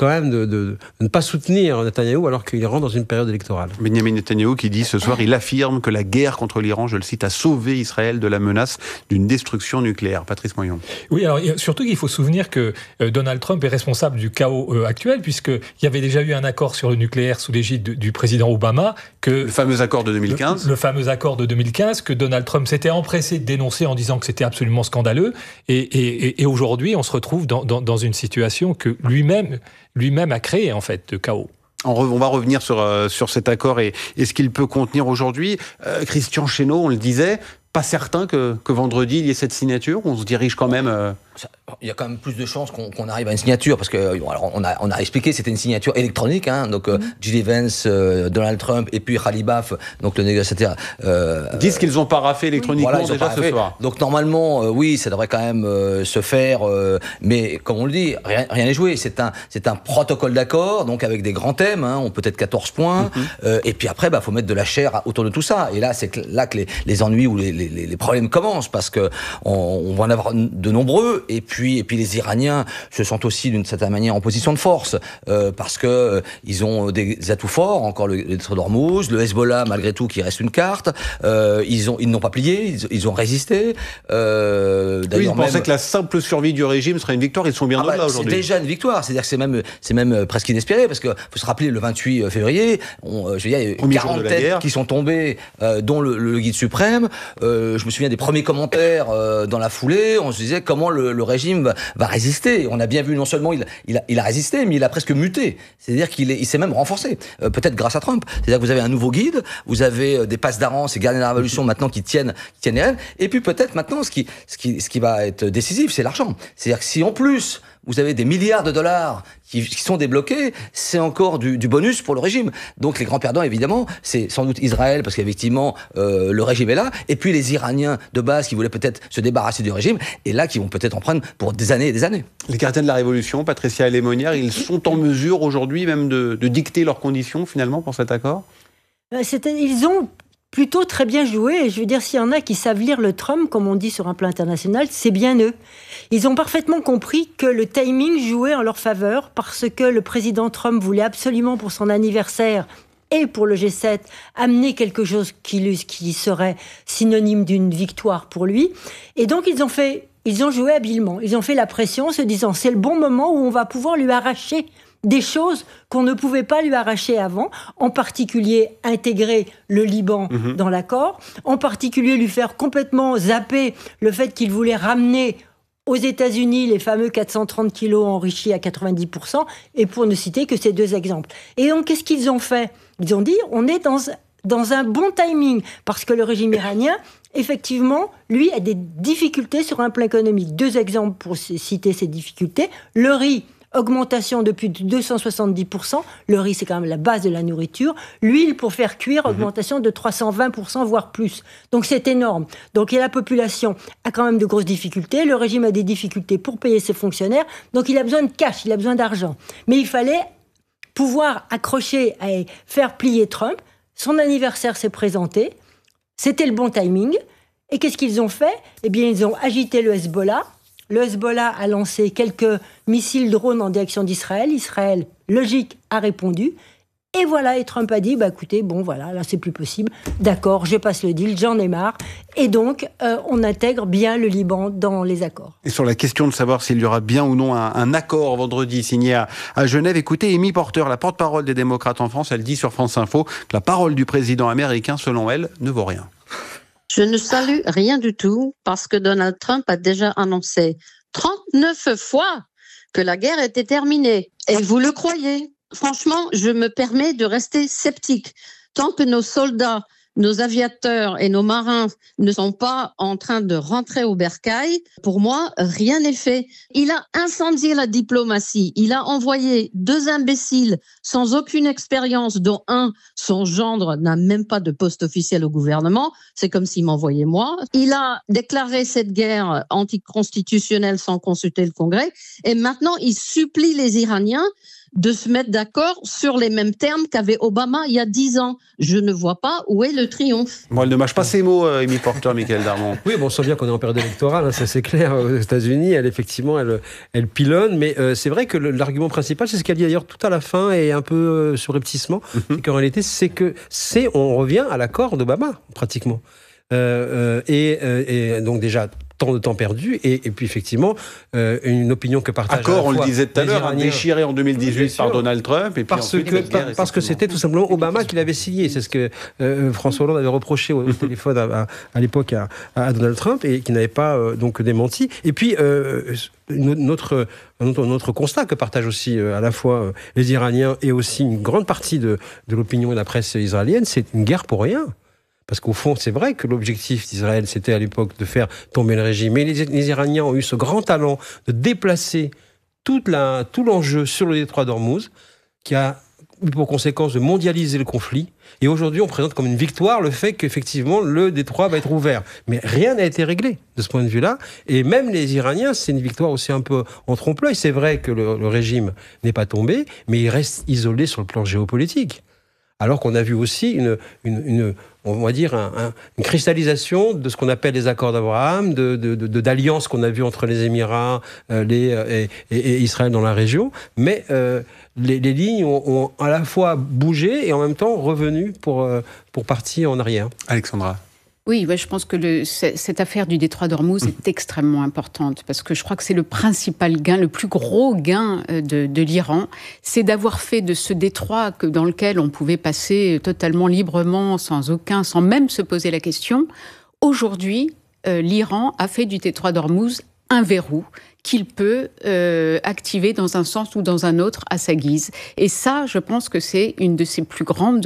ne pas soutenir Netanyahou alors qu'il rentre dans une période électorale. Benjamin Netanyahou qui dit ce soir, il affirme que la guerre contre l'Iran, je le cite, a sauvé Israël de la menace d'une destruction nucléaire. Patrice Moyon. Oui, alors surtout qu'il faut se souvenir que Donald Trump est responsable du chaos actuel, puisqu'il y avait déjà eu un accord sur le nucléaire sous l'égide du président Obama. Le fameux accord de 2015. Le fameux accord de 2015 que Donald Trump s'était empressé de dénoncer en disant que c'était absolument scandaleux. Et aujourd'hui, on se retrouve dans une situation que lui-même a créée, en fait, de chaos. On va revenir sur cet accord et ce qu'il peut contenir aujourd'hui. Christian Chesneau, on le disait, pas certain que vendredi il y ait cette signature. On se dirige quand même... Il y a quand même plus de chances qu'on arrive à une signature, parce que alors on a expliqué, c'était une signature électronique, donc J.D. Vance, Donald Trump et puis Khalibaf, donc le négociateur. Disent qu'ils ont paraffé électroniquement déjà ce soir. Donc normalement, oui, ça devrait quand même se faire, mais comme on le dit, rien n'est joué. C'est un protocole d'accord, donc avec des grands thèmes, on peut être 14 points, et puis après, faut mettre de la chair autour de tout ça. Et là, c'est là que les ennuis ou les problèmes commencent, parce que on va en avoir de nombreux. Et puis les Iraniens se sentent aussi d'une certaine manière en position de force, parce que ils ont des atouts forts, encore le détroit d'Ormuz, le Hezbollah malgré tout qui reste une carte, ils n'ont pas plié, ils ont résisté. Ils pensaient que la simple survie du régime serait une victoire, ils sont bien là aujourd'hui. C'est déjà une victoire, c'est-à-dire que c'est même presque inespéré, parce que faut se rappeler le 28 février, il y a eu 40 têtes qui sont tombées, dont le guide suprême. Je me souviens des premiers commentaires dans la foulée, on se disait comment le régime va résister. On a bien vu, non seulement il a résisté, mais il a presque muté. C'est-à-dire qu'il s'est même renforcé. Peut-être grâce à Trump. C'est-à-dire que vous avez un nouveau guide, vous avez des passes d'Aran, ces gardiens de la révolution maintenant qui tiennent les rênes. Et puis peut-être maintenant, ce qui va être décisif, c'est l'argent. C'est-à-dire que si en plus, vous avez des milliards de dollars qui sont débloqués, c'est encore du bonus pour le régime. Donc les grands perdants, évidemment, c'est sans doute Israël, parce qu'effectivement, le régime est là, et puis les Iraniens de base qui voulaient peut-être se débarrasser du régime, et là, qui vont peut-être en prendre pour des années et des années. Les gardiens de la Révolution, Patricia Lémonière, ils sont en mesure aujourd'hui même de dicter leurs conditions, finalement, pour cet accord ? Ils ont plutôt très bien joué. Et je veux dire, s'il y en a qui savent lire le Trump, comme on dit sur un plan international, c'est bien eux. Ils ont parfaitement compris que le timing jouait en leur faveur, parce que le président Trump voulait absolument, pour son anniversaire et pour le G7, amener quelque chose qui serait synonyme d'une victoire pour lui. Et donc, ils ont joué habilement. Ils ont fait la pression en se disant, c'est le bon moment où on va pouvoir lui arracher des choses qu'on ne pouvait pas lui arracher avant, en particulier intégrer le Liban dans l'accord, en particulier lui faire complètement zapper le fait qu'il voulait ramener aux États-Unis les fameux 430 kilos enrichis à 90%, et pour ne citer que ces deux exemples. Et donc, qu'est-ce qu'ils ont fait ? Ils ont dit, on est dans un bon timing, parce que le régime iranien, effectivement, lui, a des difficultés sur un plan économique. Deux exemples pour citer ces difficultés. Le riz, augmentation de plus de 270%. Le riz, c'est quand même la base de la nourriture. L'huile, pour faire cuire, augmentation de 320%, voire plus. Donc, c'est énorme. Donc, la population a quand même de grosses difficultés. Le régime a des difficultés pour payer ses fonctionnaires. Donc, il a besoin de cash, il a besoin d'argent. Mais il fallait pouvoir accrocher et faire plier Trump. Son anniversaire s'est présenté. C'était le bon timing. Et qu'est-ce qu'ils ont fait ? Eh bien, ils ont agité le Hezbollah. Le Hezbollah a lancé quelques missiles drones en direction d'Israël. Israël, logique, a répondu. Et voilà, et Trump a dit, écoutez, voilà, là c'est plus possible. D'accord, je passe le deal, j'en ai marre. Et donc, on intègre bien le Liban dans les accords. Et sur la question de savoir s'il y aura bien ou non un accord vendredi signé à Genève, écoutez, Amy Porter, la porte-parole des démocrates en France, elle dit sur France Info que la parole du président américain, selon elle, ne vaut rien. Je ne salue rien du tout parce que Donald Trump a déjà annoncé 39 fois que la guerre était terminée. Et vous le croyez ? Franchement, je me permets de rester sceptique. Tant que nos soldats, nos aviateurs et nos marins ne sont pas en train de rentrer au bercail, pour moi, rien n'est fait. Il a incendié la diplomatie. Il a envoyé 2 imbéciles sans aucune expérience, dont un, son gendre, n'a même pas de poste officiel au gouvernement. C'est comme s'il m'envoyait moi. Il a déclaré cette guerre anticonstitutionnelle sans consulter le Congrès. Et maintenant, il supplie les Iraniens de se mettre d'accord sur les mêmes termes qu'avait Obama il y a 10 ans. Je ne vois pas où est le triomphe. Bon, elle ne mâche pas ses mots, Amy Porter, Michael Darmon. Oui, on sent bien qu'on est en période électorale, ça c'est clair. Aux États-Unis, elle pilonne, mais c'est vrai que l'argument principal, c'est ce qu'elle dit d'ailleurs tout à la fin et un peu surreptissement, c'est qu'en réalité, on revient à l'accord d'Obama, pratiquement. Et donc déjà, tant de temps perdu, et puis effectivement, une opinion que partage accord, on le disait tout à l'heure, Iraniens, déchiré en 2018 par Donald Trump, et puis parce que c'était tout simplement Obama qui l'avait signé. C'est ce que François Hollande avait reproché au téléphone à l'époque à Donald Trump, et qui n'avait pas donc démenti. Et puis, notre constat que partagent aussi à la fois les Iraniens et aussi une grande partie de l'opinion et de la presse israélienne, c'est une guerre pour rien. Parce qu'au fond, c'est vrai que l'objectif d'Israël, c'était à l'époque de faire tomber le régime. Mais les Iraniens ont eu ce grand talent de déplacer tout l'enjeu sur le détroit d'Ormuz, qui a eu pour conséquence de mondialiser le conflit. Et aujourd'hui, on présente comme une victoire le fait qu'effectivement, le détroit va être ouvert. Mais rien n'a été réglé de ce point de vue-là. Et même les Iraniens, c'est une victoire aussi un peu en trompe-l'œil. C'est vrai que le régime n'est pas tombé, mais il reste isolé sur le plan géopolitique. Alors qu'on a vu aussi on va dire une cristallisation de ce qu'on appelle les accords d'Abraham, d'alliances qu'on a vues entre les Émirats et Israël dans la région. Mais les lignes ont à la fois bougé et en même temps revenu pour partir en arrière. Alexandra. Oui, je pense que cette affaire du détroit d'Ormuz est extrêmement importante parce que je crois que c'est le principal gain, le plus gros gain de l'Iran, c'est d'avoir fait de ce détroit dans lequel on pouvait passer totalement librement, sans même se poser la question. Aujourd'hui, l'Iran a fait du détroit d'Ormuz un verrou qu'il peut activer dans un sens ou dans un autre à sa guise. Et ça, je pense que c'est une de ses plus grandes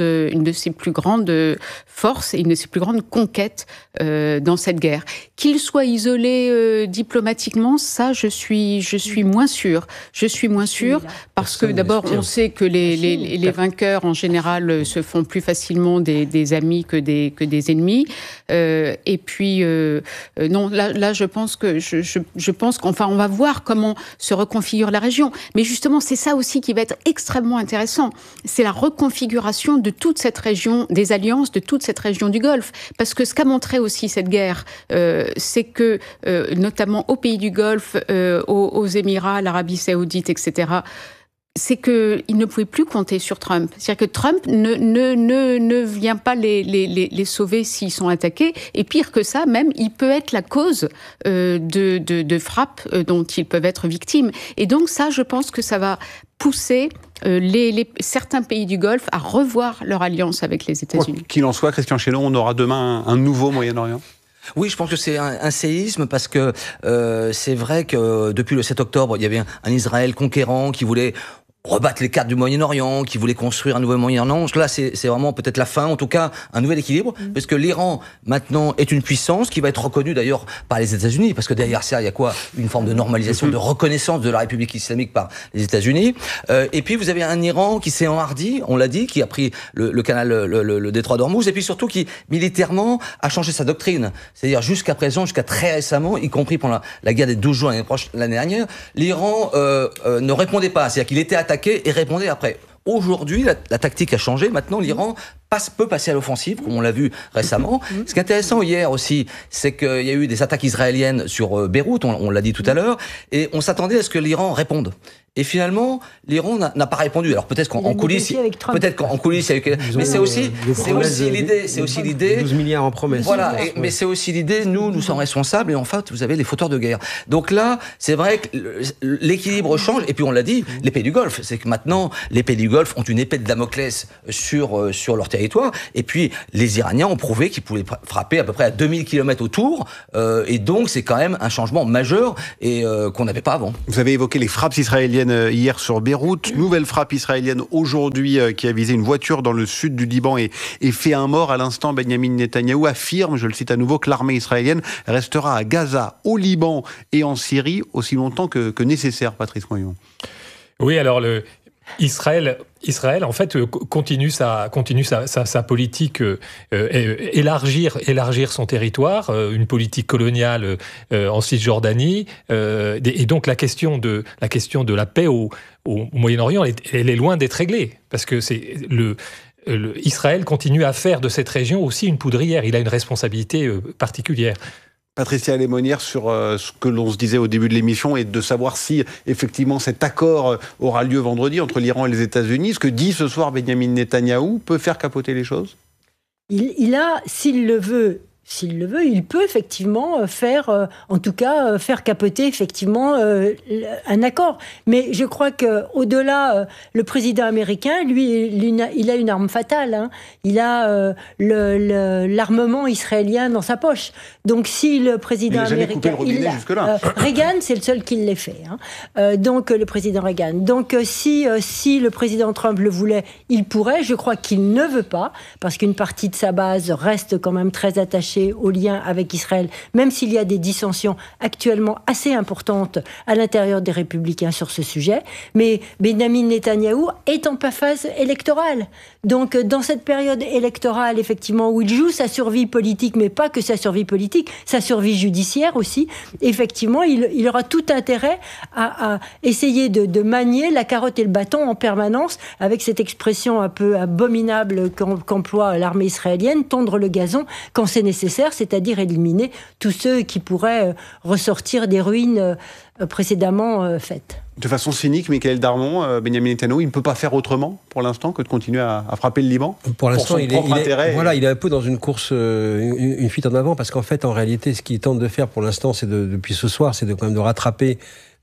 forces et une de ses plus grandes conquêtes dans cette guerre. Qu'il soit isolé diplomatiquement, ça, je suis moins sûre. Je suis moins sûre parce que d'abord, on sait que les vainqueurs, en général, se font plus facilement des amis que des ennemis. Et puis, non, là, je pense qu'enfin, on va voir comment se reconfigure la région. Mais justement, c'est ça aussi qui va être extrêmement intéressant. C'est la reconfiguration de toute cette région, des alliances de toute cette région du Golfe. Parce que ce qu'a montré aussi cette guerre, c'est que, notamment aux pays du Golfe, aux Émirats, l'Arabie Saoudite, etc., c'est qu'il ne pouvait plus compter sur Trump. C'est-à-dire que Trump ne vient pas les sauver s'ils sont attaqués. Et pire que ça, même, il peut être la cause de frappes dont ils peuvent être victimes. Et donc ça, je pense que ça va pousser certains pays du Golfe à revoir leur alliance avec les États-Unis. Qu'il en soit, Christian Chesneau, on aura demain un nouveau Moyen-Orient ? Oui, je pense que c'est un séisme parce que c'est vrai que depuis le 7 octobre, il y avait un Israël conquérant qui voulait rebattre les cartes du Moyen-Orient, qui voulait construire un nouveau Moyen-Orient. Là, c'est vraiment peut-être la fin, en tout cas, un nouvel équilibre, parce que l'Iran, maintenant, est une puissance qui va être reconnue, d'ailleurs, par les États-Unis, parce que derrière ça, il y a quoi ? Une forme de normalisation, de reconnaissance de la République islamique par les États-Unis. Et puis, vous avez un Iran qui s'est enhardi, on l'a dit, qui a pris le canal, le détroit d'Ormuz, et puis surtout qui, militairement, a changé sa doctrine. C'est-à-dire, jusqu'à présent, jusqu'à très récemment, y compris pendant la guerre des 12 jours l'année dernière, l'Iran ne répondait pas. C'est-à-dire qu'il était attaqué et répondait après. Aujourd'hui, la tactique a changé. Maintenant, l'Iran peut passer à l'offensive, comme on l'a vu récemment. Ce qui est intéressant hier aussi, c'est qu'il y a eu des attaques israéliennes sur Beyrouth, on l'a dit tout à l'heure, et on s'attendait à ce que l'Iran réponde. Et finalement, l'Iran n'a pas répondu. Alors peut-être qu'en coulisses, il y a eu... Mais c'est aussi l'idée. 12 milliards en promesses. Voilà, mais c'est aussi l'idée, nous sommes responsables, et en fait, vous avez les fauteurs de guerre. Donc là, c'est vrai que l'équilibre change, et puis on l'a dit, les pays du Golfe, c'est que maintenant, les pays du Golfe ont une épée de Damoclès sur leur territoire, et puis les Iraniens ont prouvé qu'ils pouvaient frapper à peu près à 2000 km autour, et donc c'est quand même un changement majeur, et qu'on n'avait pas avant. Vous avez évoqué les frappes israéliennes hier sur Beyrouth, nouvelle frappe israélienne aujourd'hui qui a visé une voiture dans le sud du Liban et fait un mort. À l'instant, Benyamin Netanyahou affirme, je le cite à nouveau, que l'armée israélienne restera à Gaza, au Liban et en Syrie aussi longtemps que nécessaire, Patrice Moyon. Oui, alors Israël, en fait, continue sa politique, élargir son territoire, une politique coloniale en Cisjordanie, et donc la question de la paix au Moyen-Orient, elle est loin d'être réglée, parce que Israël continue à faire de cette région aussi une poudrière. Il a une responsabilité particulière. Patricia Lémonière, sur ce que l'on se disait au début de l'émission, et de savoir si effectivement cet accord aura lieu vendredi entre l'Iran et les États-Unis. Ce que dit ce soir Benyamin Netanyahou peut faire capoter les choses. Il a, s'il le veut, il peut effectivement faire capoter effectivement un accord. Mais je crois que au-delà, le président américain, lui, il a une arme fatale. Hein. Il a l'armement israélien dans sa poche. Donc si le président américain, Reagan, c'est le seul qui l'ait fait. Hein. Donc le président Reagan. Donc si le président Trump le voulait, il pourrait. Je crois qu'il ne veut pas, parce qu'une partie de sa base reste quand même très attachée au lien avec Israël, même s'il y a des dissensions actuellement assez importantes à l'intérieur des Républicains sur ce sujet. Mais Benyamin Netanyahou est en phase électorale. Donc, dans cette période électorale, effectivement, où il joue sa survie politique, mais pas que sa survie politique, sa survie judiciaire aussi, effectivement, il aura tout intérêt à essayer de manier la carotte et le bâton en permanence, avec cette expression un peu abominable qu'emploie l'armée israélienne, tondre le gazon quand c'est nécessaire, c'est-à-dire éliminer tous ceux qui pourraient ressortir des ruines précédemment faites. De façon cynique, Michaël Darmon, Benyamin Netanyahou, il ne peut pas faire autrement pour l'instant que de continuer à frapper le Liban. Pour l'instant, il est un peu dans une course, une fuite en avant, parce qu'en fait, en réalité, ce qu'il tente de faire pour l'instant, depuis ce soir, c'est quand même de rattraper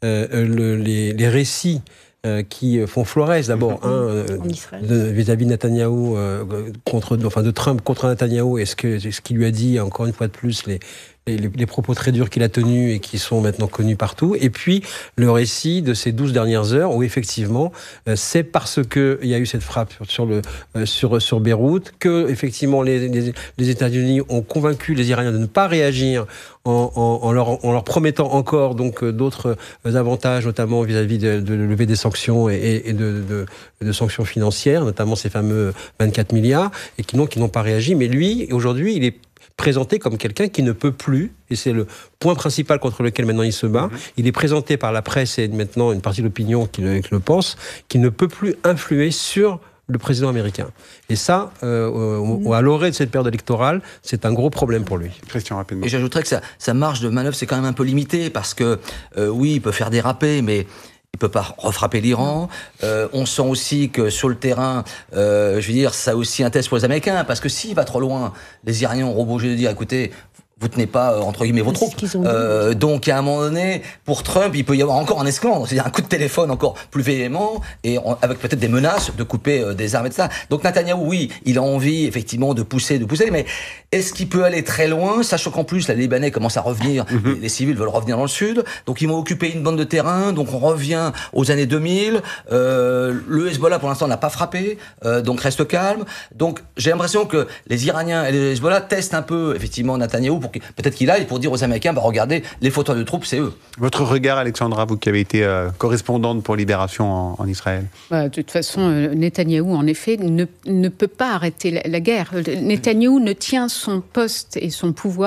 les récits qui font florès d'abord vis-à-vis de Netanyahou de Trump contre Netanyahou, et ce qu'il lui a dit, encore une fois de plus, les propos très durs qu'il a tenus et qui sont maintenant connus partout, et puis le récit de ces 12 dernières heures où effectivement c'est parce qu'il y a eu cette frappe sur Beyrouth que effectivement les États-Unis ont convaincu les Iraniens de ne pas réagir en leur promettant encore donc d'autres avantages, notamment vis-à-vis de lever des sanctions et de sanctions financières, notamment ces fameux 24 milliards, et qui n'ont pas réagi. Mais lui, aujourd'hui, il est présenté comme quelqu'un qui ne peut plus, et c'est le point principal contre lequel maintenant il se bat, il est présenté par la presse et maintenant une partie de l'opinion qui le pense, qu'il ne peut plus influer sur le président américain. Et ça, à l'orée de cette période électorale, c'est un gros problème pour lui. Christian, rapidement. Et j'ajouterais que sa marge de manœuvre, c'est quand même un peu limité, parce que oui, il peut faire déraper, mais il peut pas refrapper l'Iran. On sent aussi que sur le terrain, je veux dire, ça a aussi un test pour les Américains, parce que s'il va trop loin, les Iraniens auront obligé de dire, écoutez, vous tenez pas, entre guillemets, vos troupes. Donc, à un moment donné, pour Trump, il peut y avoir encore un esclandre, c'est-à-dire un coup de téléphone encore plus véhément, et avec peut-être des menaces de couper des armes et tout ça. Donc, Netanyahou, oui, il a envie, effectivement, de pousser, mais est-ce qu'il peut aller très loin, sachant qu'en plus, les Libanais commencent à revenir, les civils veulent revenir dans le sud, donc ils vont occuper une bande de terrain, donc on revient aux années 2000, le Hezbollah, pour l'instant, n'a pas frappé, donc reste calme. Donc, j'ai l'impression que les Iraniens et les Hezbollah testent un peu, effectivement, Netanyahou, peut-être qu'il aille pour dire aux Américains, regardez, les fauteurs de troupes, c'est eux. Votre regard, Alexandra, vous qui avez été correspondante pour Libération en Israël. De toute façon, Netanyahou, en effet, ne peut pas arrêter la guerre. Netanyahou ne tient son poste et son pouvoir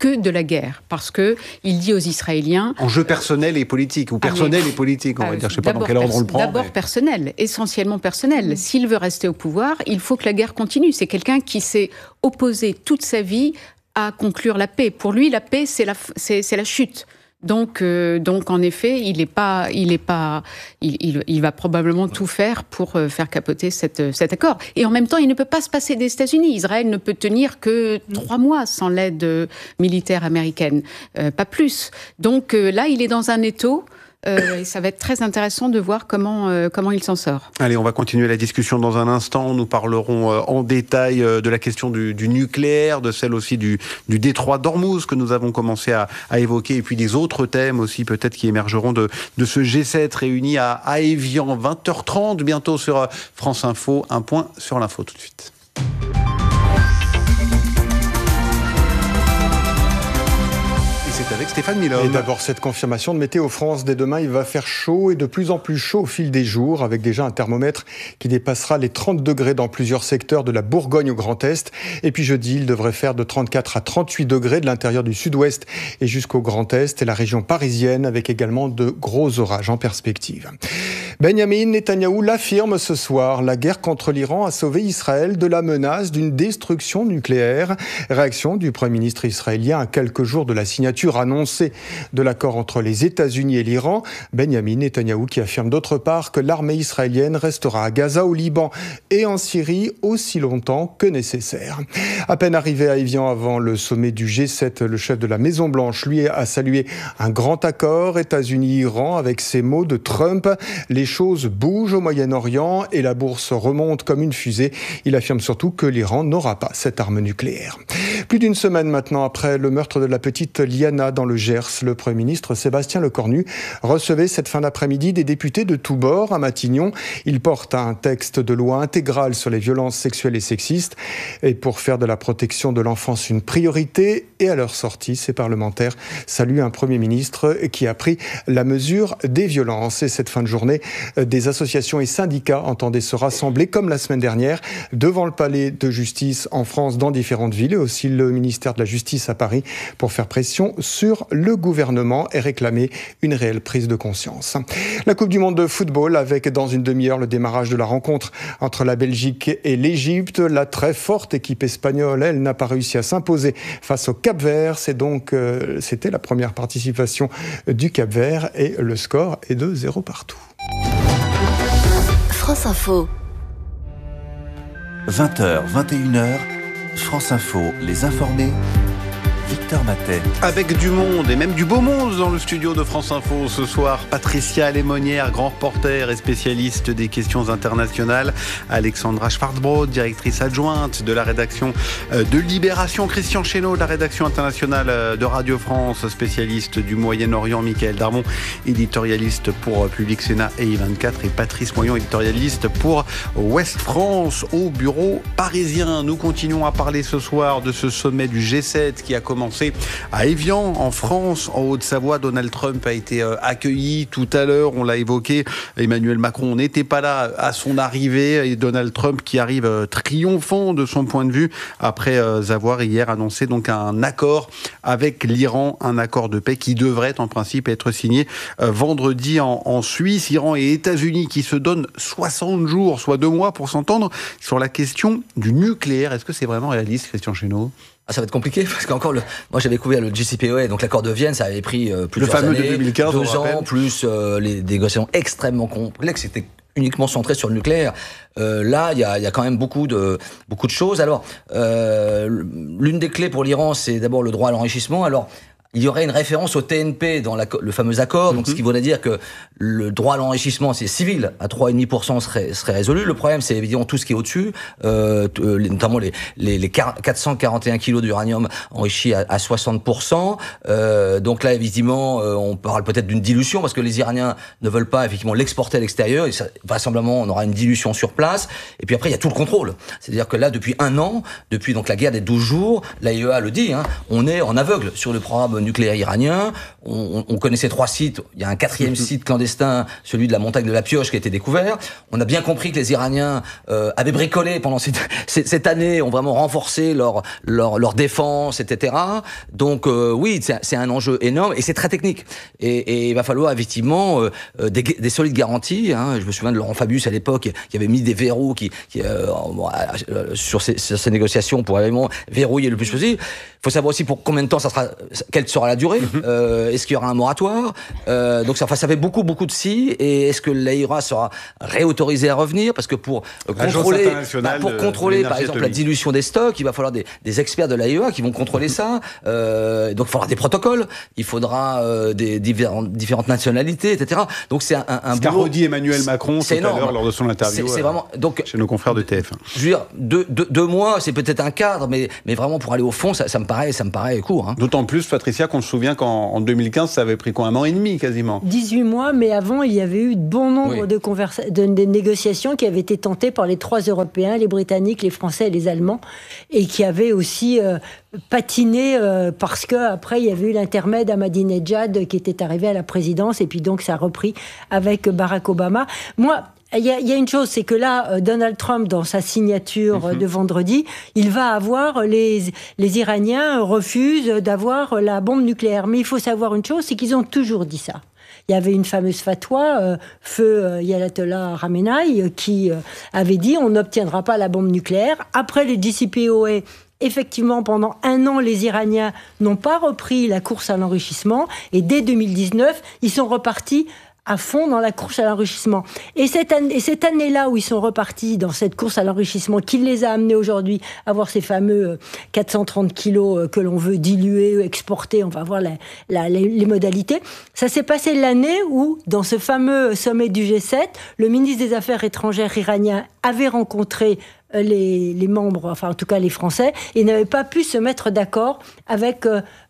que de la guerre, parce que il dit aux Israéliens... Enjeu personnel et politique, ou personnel et politique, on va dire. Je ne sais pas dans quel ordre on le prend. D'abord personnel, essentiellement personnel. S'il veut rester au pouvoir, il faut que la guerre continue. C'est quelqu'un qui s'est opposé toute sa vie à conclure la paix. Pour lui, la paix, c'est la chute. Donc, en effet, il va probablement tout faire pour faire capoter cet accord. Et en même temps, il ne peut pas se passer des États-Unis. Israël ne peut tenir que 3 mois sans l'aide militaire américaine, pas plus. Donc là, il est dans un étau. Et ça va être très intéressant de voir comment il s'en sort. Allez, on va continuer la discussion dans un instant. Nous parlerons en détail de la question du nucléaire, de celle aussi du détroit d'Ormuz que nous avons commencé à évoquer, et puis des autres thèmes aussi peut-être qui émergeront de ce G7 réuni à Évian, 20h30 bientôt sur France Info. Un point sur l'info tout de suite. C'est avec Stéphane Milhomme. Et d'abord, cette confirmation de Météo France. Dès demain, il va faire chaud et de plus en plus chaud au fil des jours, avec déjà un thermomètre qui dépassera les 30 degrés dans plusieurs secteurs de la Bourgogne au Grand Est. Et puis jeudi, il devrait faire de 34 à 38 degrés de l'intérieur du Sud-Ouest et jusqu'au Grand Est et la région parisienne, avec également de gros orages en perspective. Benyamin Netanyahou l'affirme ce soir. La guerre contre l'Iran a sauvé Israël de la menace d'une destruction nucléaire. Réaction du Premier ministre israélien à quelques jours de la signature annoncée de l'accord entre les États-Unis et l'Iran. Benyamin Netanyahou qui affirme d'autre part que l'armée israélienne restera à Gaza, au Liban et en Syrie aussi longtemps que nécessaire. À peine arrivé à Évian avant le sommet du G7, le chef de la Maison-Blanche, lui, a salué un grand accord États-Unis-Iran avec ces mots de Trump. Les choses bougent au Moyen-Orient et la bourse remonte comme une fusée. Il affirme surtout que l'Iran n'aura pas cette arme nucléaire. Plus d'une semaine maintenant après le meurtre de la petite Liana dans le Gers, le Premier ministre Sébastien Lecornu recevait cette fin d'après-midi des députés de tous bords à Matignon. Il porte un texte de loi intégral sur les violences sexuelles et sexistes et pour faire de la protection de l'enfance une priorité. Et à leur sortie, ces parlementaires saluent un Premier ministre qui a pris la mesure des violences. Et cette fin de journée, des associations et syndicats entendaient se rassembler comme la semaine dernière devant le palais de justice en France dans différentes villes et aussi le ministère de la Justice à Paris pour faire pression sur le gouvernement et réclamer une réelle prise de conscience. La Coupe du Monde de football avec dans une demi-heure le démarrage de la rencontre entre la Belgique et l'Égypte. La très forte équipe espagnole, elle, n'a pas réussi à s'imposer face au Cap-Vert. C'était la première participation du Cap-Vert et le score est de 0 partout. France Info. 20h, 21h, France Info, les informés. Victor Matet. Avec du monde et même du beau monde dans le studio de France Info ce soir. Patricia Lémonière, grand reporter et spécialiste des questions internationales. Alexandra Schwarzbrod, directrice adjointe de la rédaction de Libération. Christian Chesneau, de la rédaction internationale de Radio France, spécialiste du Moyen-Orient. Michael Darmon, éditorialiste pour Public Sénat et I24. Et Patrice Moyon, éditorialiste pour Ouest France au bureau parisien. Nous continuons à parler ce soir de ce sommet du G7 qui a commencé à Évian, en France, en Haute-Savoie. Donald Trump a été accueilli tout à l'heure, on l'a évoqué. Emmanuel Macron n'était pas là à son arrivée et Donald Trump qui arrive triomphant de son point de vue après avoir hier annoncé donc un accord avec l'Iran, un accord de paix qui devrait en principe être signé vendredi en Suisse. Iran et États-Unis qui se donnent 60 jours, soit 2 mois pour s'entendre sur la question du nucléaire. Est-ce que c'est vraiment réaliste, Christian Chesneau ? Ça va être compliqué parce qu'encore moi j'avais couvert le JCPOA, donc l'accord de Vienne, ça avait pris plusieurs années, le fameux de 2015, 2 ans, plus les négociations extrêmement complexes. C'était uniquement centré sur le nucléaire. Là, il y a quand même beaucoup de choses. Alors, l'une des clés pour l'Iran, c'est d'abord le droit à l'enrichissement. Alors, il y aurait une référence au TNP dans le fameux accord, donc ce qui voudrait dire que le droit à l'enrichissement, c'est civil, à 3,5% serait résolu. Le problème, c'est évidemment tout ce qui est au-dessus, notamment les 441 kilos d'uranium enrichi à 60%. Donc là, évidemment, on parle peut-être d'une dilution, parce que les Iraniens ne veulent pas effectivement l'exporter à l'extérieur. Et ça, vraisemblablement, on aura une dilution sur place. Et puis après, il y a tout le contrôle. C'est-à-dire que là, depuis 1 an, depuis donc la guerre des 12 jours, l'AIEA le dit, on est en aveugle sur le programme nucléaire iranien. On connaissait 3 sites. Il y a un 4e site clandestin, celui de la montagne de la Pioche, qui a été découvert. On a bien compris que les Iraniens avaient bricolé pendant cette année, ont vraiment renforcé leur défense, etc. Donc oui, c'est un enjeu énorme et c'est très technique. Et il va falloir effectivement des solides garanties. Hein. Je me souviens de Laurent Fabius à l'époque, qui avait mis des verrous sur ces négociations pour vraiment verrouiller le plus possible. Il faut savoir aussi pour combien de temps quelle sera la durée. Est-ce qu'il y aura un moratoire? Donc ça fait beaucoup de si. Et est-ce que l'AIEA sera réautorisée à revenir? Parce que pour contrôler par exemple la dilution des stocks, il va falloir des experts de l'AIEA qui vont contrôler ça. Donc il faudra des protocoles, il faudra des différentes nationalités, etc. Donc c'est un ce qu'a redit Emmanuel Macron tout à l'heure lors de son interview chez nos confrères de TF1. Je veux dire, 2 mois, c'est peut-être un cadre, mais vraiment pour aller au fond, ça me paraît court. Hein. D'autant plus, Patricia, qu'on se souvient qu'en 2015, ça avait pris quoi, 1 an et demi quasiment. 18 mois, mais avant, il y avait eu de bon nombre de négociations qui avaient été tentées par les 3 Européens, les Britanniques, les Français et les Allemands, et qui avaient aussi patiné parce qu'après, il y avait eu l'intermède Ahmadinejad qui était arrivé à la présidence, et puis donc ça a repris avec Barack Obama. Moi, il y a une chose, c'est que là, Donald Trump, dans sa signature de vendredi, il va avoir les Iraniens refusent d'avoir la bombe nucléaire. Mais il faut savoir une chose, c'est qu'ils ont toujours dit ça. Il y avait une fameuse fatwa, feu Ayatollah Khamenei, qui avait dit on n'obtiendra pas la bombe nucléaire. Après le JCPOA, effectivement, pendant 1 an, les Iraniens n'ont pas repris la course à l'enrichissement. Et dès 2019, ils sont repartis à fond dans la course à l'enrichissement. Et cette année-là où ils sont repartis dans cette course à l'enrichissement, qui les a amenés aujourd'hui à avoir ces fameux 430 kilos que l'on veut diluer, exporter, on va voir les modalités. Ça s'est passé l'année où, dans ce fameux sommet du G7, le ministre des Affaires étrangères iranien avait rencontré les membres, enfin en tout cas les Français, et n'avaient pas pu se mettre d'accord avec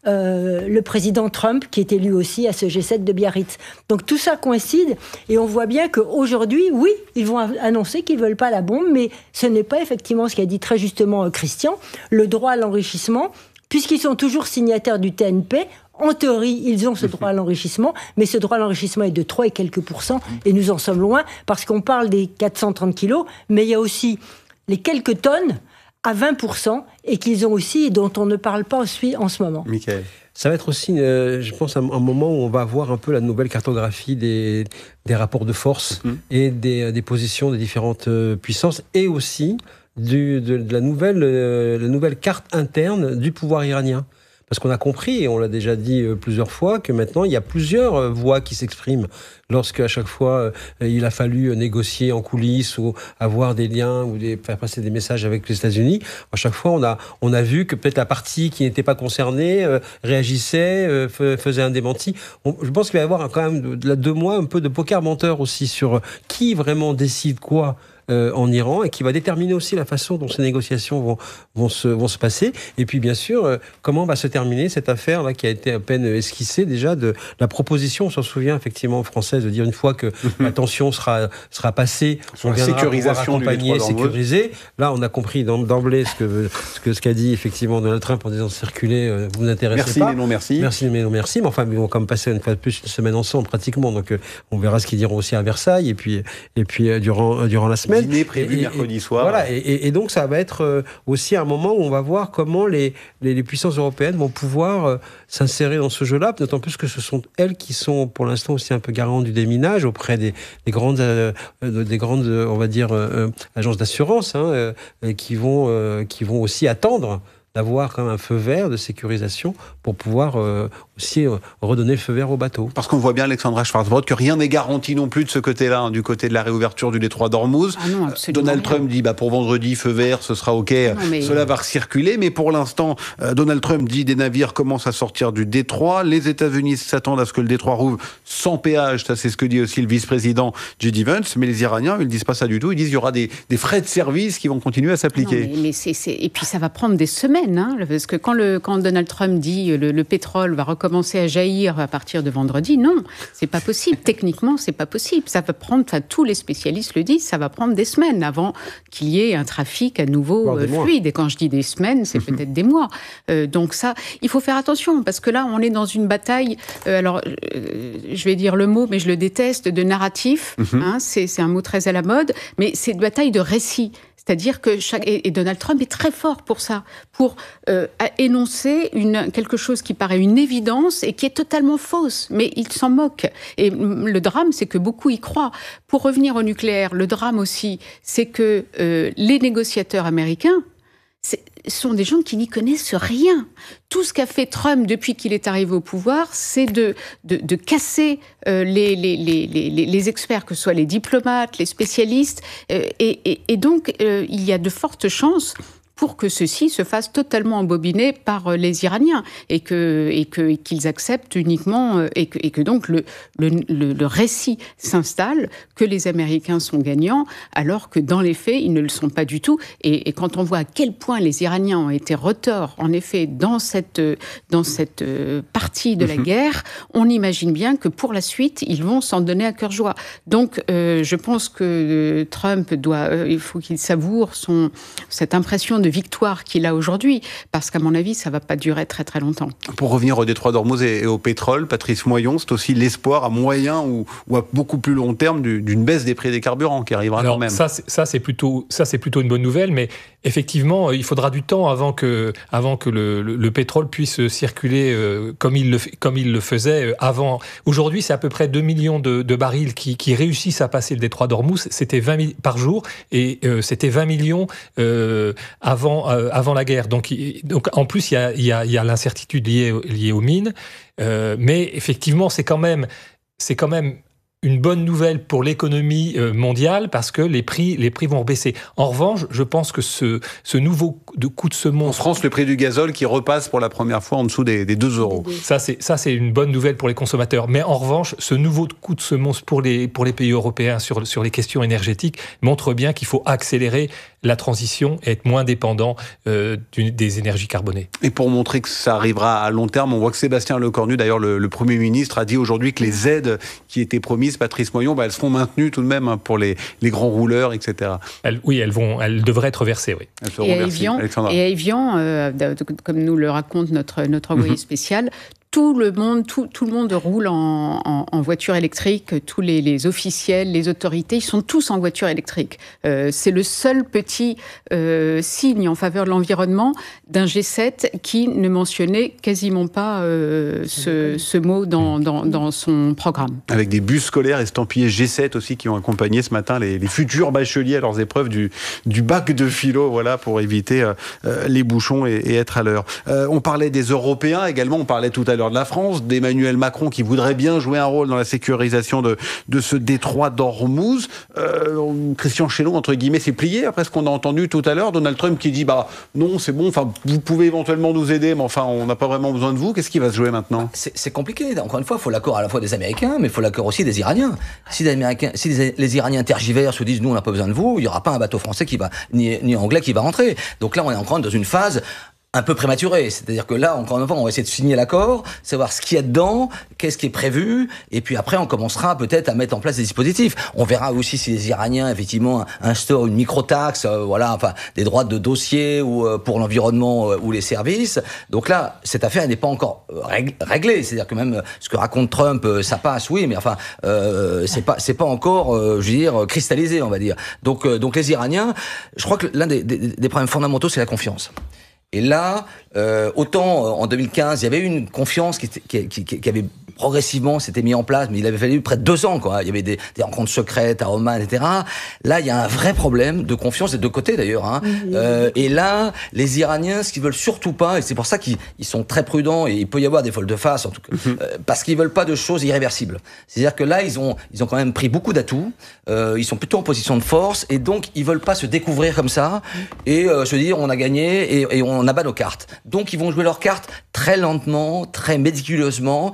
le président Trump, qui était lui aussi à ce G7 de Biarritz. Donc tout ça coïncide, et on voit bien qu'aujourd'hui, oui, ils vont annoncer qu'ils ne veulent pas la bombe, mais ce n'est pas effectivement ce qu'a dit très justement Christian, le droit à l'enrichissement, puisqu'ils sont toujours signataires du TNP. En théorie, ils ont ce droit à l'enrichissement, mais ce droit à l'enrichissement est de 3 et quelques %, et nous en sommes loin, parce qu'on parle des 430 kilos, mais il y a aussi les quelques tonnes à 20%, et qu'ils ont aussi, dont on ne parle pas aussi en ce moment. Michael. Ça va être aussi, je pense, un moment où on va voir un peu la nouvelle cartographie des rapports de force et des positions des différentes puissances, et aussi de la nouvelle carte interne du pouvoir iranien. Parce qu'on a compris, et on l'a déjà dit plusieurs fois, que maintenant, il y a plusieurs voix qui s'expriment. Lorsque, à chaque fois, il a fallu négocier en coulisses ou avoir des liens ou faire passer des messages avec les États-Unis, à chaque fois, on a vu que peut-être la partie qui n'était pas concernée réagissait, faisait un démenti. Je pense qu'il va y avoir quand même, 2 mois, un peu de poker menteur aussi sur qui vraiment décide quoi en Iran, et qui va déterminer aussi la façon dont ces négociations vont se passer. Et puis, bien sûr, comment va se terminer cette affaire-là qui a été à peine esquissée déjà de la proposition, on s'en souvient effectivement française, de dire une fois que la tension sera passée, sur on la viendra sécurisation accompagner, sécuriser. Là, on a compris d'emblée ce qu'a dit effectivement Donald Trump en disant circuler, vous n'intéressez pas. Merci mais non merci. Merci mais non merci. Mais enfin, ils vont quand même passer une fois de plus une semaine ensemble pratiquement. Donc, on verra ce qu'ils diront aussi à Versailles et puis durant la semaine. Dîner prévu mercredi soir. Voilà, et donc ça va être aussi un moment où on va voir comment les puissances européennes vont pouvoir s'insérer dans ce jeu-là, d'autant plus que ce sont elles qui sont pour l'instant aussi un peu garantes du déminage auprès des grandes, on va dire, agences d'assurance, qui vont aussi attendre d'avoir quand même un feu vert de sécurisation pour pouvoir aussi redonner le feu vert au bateau. Parce qu'on voit bien, Alexandra Schwarzbrod, que rien n'est garanti non plus de ce côté-là, du côté de la réouverture du détroit d'Ormuz. Ah non, Donald Trump dit pour vendredi, feu vert, ce sera OK, cela va circuler. Mais pour l'instant, Donald Trump dit des navires commencent à sortir du détroit. Les États-Unis s'attendent à ce que le détroit rouvre sans péage. Ça, c'est ce que dit aussi le vice-président J.D. Vance. Mais les Iraniens, ils ne disent pas ça du tout. Ils disent qu'il y aura des frais de service qui vont continuer à s'appliquer. Et puis ça va prendre des semaines. semaines, hein, parce que quand Donald Trump dit le pétrole va recommencer à jaillir à partir de vendredi, non, c'est pas possible. Techniquement, c'est pas possible. Ça va prendre, tous les spécialistes le disent, ça va prendre des semaines avant qu'il y ait un trafic à nouveau fluide. Et quand je dis des semaines, c'est peut-être des mois. Donc ça, il faut faire attention, parce que là, on est dans une bataille, je vais dire le mot, mais je le déteste, de narratif. Hein, c'est un mot très à la mode, mais c'est une bataille de récit. C'est-à-dire que et Donald Trump est très fort pour ça, pour énoncer quelque chose qui paraît une évidence et qui est totalement fausse, mais il s'en moque. Et le drame, c'est que beaucoup y croient. Pour revenir au nucléaire, le drame aussi, c'est que les négociateurs américains sont des gens qui n'y connaissent rien. Tout ce qu'a fait Trump depuis qu'il est arrivé au pouvoir, c'est de casser les experts, que ce soit les diplomates, les spécialistes, et donc il y a de fortes chances pour que ceci se fasse totalement embobiner par les Iraniens et qu'ils acceptent uniquement et que donc le récit s'installe que les Américains sont gagnants, alors que dans les faits ils ne le sont pas du tout. Et quand on voit à quel point les Iraniens ont été retors en effet dans cette partie de la guerre, on imagine bien que pour la suite ils vont s'en donner à cœur joie. Donc je pense que Trump il faut qu'il savoure cette impression de victoire qu'il a aujourd'hui, parce qu'à mon avis, ça ne va pas durer très très longtemps. Pour revenir au détroit d'Ormuz et au pétrole, Patrice Moyon, c'est aussi l'espoir à moyen ou à beaucoup plus long terme d'une baisse des prix des carburants qui arrivera quand même. Ça, c'est plutôt une bonne nouvelle, mais effectivement, il faudra du temps avant que le pétrole puisse circuler comme il le faisait avant. Aujourd'hui, c'est à peu près 2 millions de barils qui réussissent à passer le détroit d'Ormuz. C'était 20 000 par jour, et c'était 20 millions avant la guerre. Donc en plus, il y a l'incertitude liée aux mines. Mais effectivement, c'est quand même une bonne nouvelle pour l'économie mondiale, parce que les prix vont baisser. En revanche, je pense que ce nouveau coup de semonce... En France, le prix du gazole qui repasse pour la première fois en dessous des 2 euros. Ça, c'est une bonne nouvelle pour les consommateurs. Mais en revanche, ce nouveau coup de semonce pour les pays européens sur les questions énergétiques montre bien qu'il faut accélérer la transition et être moins dépendant des énergies carbonées. Et pour montrer que ça arrivera à long terme, on voit que Sébastien Lecornu, d'ailleurs le Premier ministre, a dit aujourd'hui que les aides qui étaient promises, Patrice Moyon, elles seront maintenues tout de même pour les grands rouleurs, etc. Elles devraient être versées, oui. Et à Evian, comme nous le raconte notre envoyé spécial, tout le monde roule en voiture électrique, tous les officiels, les autorités, ils sont tous en voiture électrique. C'est le seul petit signe en faveur de l'environnement d'un G7 qui ne mentionnait quasiment pas ce mot dans son programme. Avec des bus scolaires estampillés G7 aussi qui ont accompagné ce matin les futurs bacheliers à leurs épreuves du bac de philo, voilà, pour éviter les bouchons et être à l'heure. On parlait des Européens également, on parlait tout à l'heure de la France, d'Emmanuel Macron qui voudrait bien jouer un rôle dans la sécurisation de ce détroit d'Ormuz. Christian Chesneau, entre guillemets, s'est plié après ce qu'on a entendu tout à l'heure. Donald Trump qui dit non, c'est bon, vous pouvez éventuellement nous aider, mais enfin on n'a pas vraiment besoin de vous. Qu'est-ce qui va se jouer maintenant? C'est compliqué. Encore une fois, il faut l'accord à la fois des Américains, mais il faut l'accord aussi des Iraniens. Si les Iraniens tergiversent, se disent nous on n'a pas besoin de vous, il n'y aura pas un bateau français ni anglais qui va rentrer. Donc là on est encore dans une phase un peu prématuré, c'est-à-dire que là, encore une fois, on va essayer de signer l'accord, savoir ce qu'il y a dedans, qu'est-ce qui est prévu, et puis après, on commencera peut-être à mettre en place des dispositifs. On verra aussi si les Iraniens, effectivement, instaurent une microtaxe, des droits de dossier ou pour l'environnement ou les services. Donc là, cette affaire n'est pas encore réglée, c'est-à-dire que même ce que raconte Trump, ça passe, oui, mais enfin, c'est pas encore, cristallisé, on va dire. Donc les Iraniens, je crois que l'un des problèmes fondamentaux, c'est la confiance. Et là, autant en 2015, il y avait une confiance qui avait progressivement s'était mis en place, mais il avait fallu près de 2 ans, quoi. Il y avait des rencontres secrètes à Oman, etc. Là, il y a un vrai problème de confiance des deux côtés, d'ailleurs. Et là, les Iraniens, ce qu'ils veulent surtout pas, et c'est pour ça qu'ils sont très prudents, et il peut y avoir des volte-face, en tout cas, parce qu'ils veulent pas de choses irréversibles. C'est-à-dire que là, ils ont quand même pris beaucoup d'atouts, ils sont plutôt en position de force, et donc ils veulent pas se découvrir comme ça, et se dire on a gagné, et on abat nos cartes. Donc ils vont jouer leurs cartes très lentement, très méticuleusement, et donc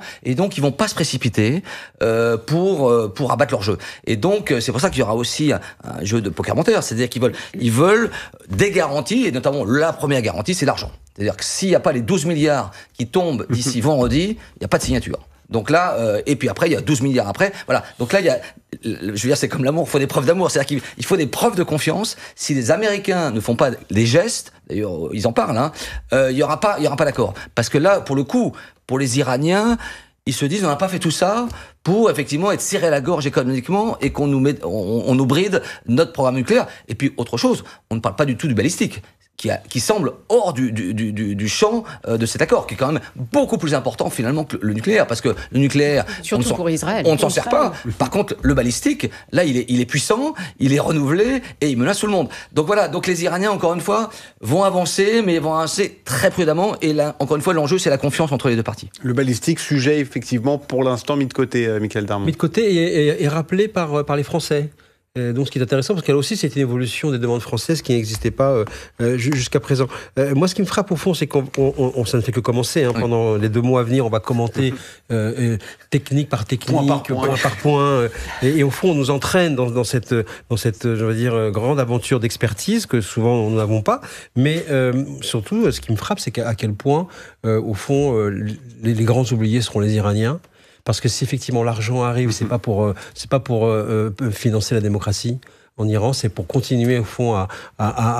donc ils vont pas se précipiter pour abattre leur jeu. Et donc c'est pour ça qu'il y aura aussi un jeu de poker menteur, c'est-à-dire qu'ils veulent des garanties, et notamment la première garantie, c'est l'argent. C'est-à-dire que s'il n'y a pas les 12 milliards qui tombent d'ici vendredi, il n'y a pas de signature. Donc là, et puis après, il y a 12 milliards après. Voilà. Donc là, je veux dire, c'est comme l'amour, il faut des preuves d'amour. C'est-à-dire qu'il faut des preuves de confiance. Si les Américains ne font pas les gestes, d'ailleurs, ils en parlent, il y aura pas d'accord. Parce que là, pour le coup, pour les Iraniens, ils se disent, on n'a pas fait tout ça pour effectivement être serré à la gorge économiquement et qu'on nous bride notre programme nucléaire. Et puis, autre chose, on ne parle pas du tout du balistique, qui semble hors du champ de cet accord, qui est quand même beaucoup plus important finalement que le nucléaire, parce que le nucléaire, surtout pour Israël, on ne s'en sert pas. Par contre, le balistique, là, il est puissant, il est renouvelé et il menace tout le monde. Donc voilà, donc les Iraniens, encore une fois, vont avancer, mais vont avancer très prudemment. Et là, encore une fois, l'enjeu, c'est la confiance entre les deux parties. Le balistique, sujet effectivement pour l'instant mis de côté, Michael Darmon. Mis de côté et rappelé par les Français. Donc, ce qui est intéressant, parce qu'elle aussi, c'est une évolution des demandes françaises qui n'existait pas jusqu'à présent. Moi, ce qui me frappe au fond, c'est qu'on ça ne fait que commencer. Oui. Pendant les 2 mois à venir, on va commenter technique par technique, point par point. Et au fond, on nous entraîne dans cette, je veux dire, grande aventure d'expertise que souvent nous n'avons pas. Mais surtout, ce qui me frappe, c'est à quel point, au fond, les grands oubliés seront les Iraniens. Parce que si effectivement l'argent arrive, c'est pas pour financer la démocratie en Iran, c'est pour continuer au fond à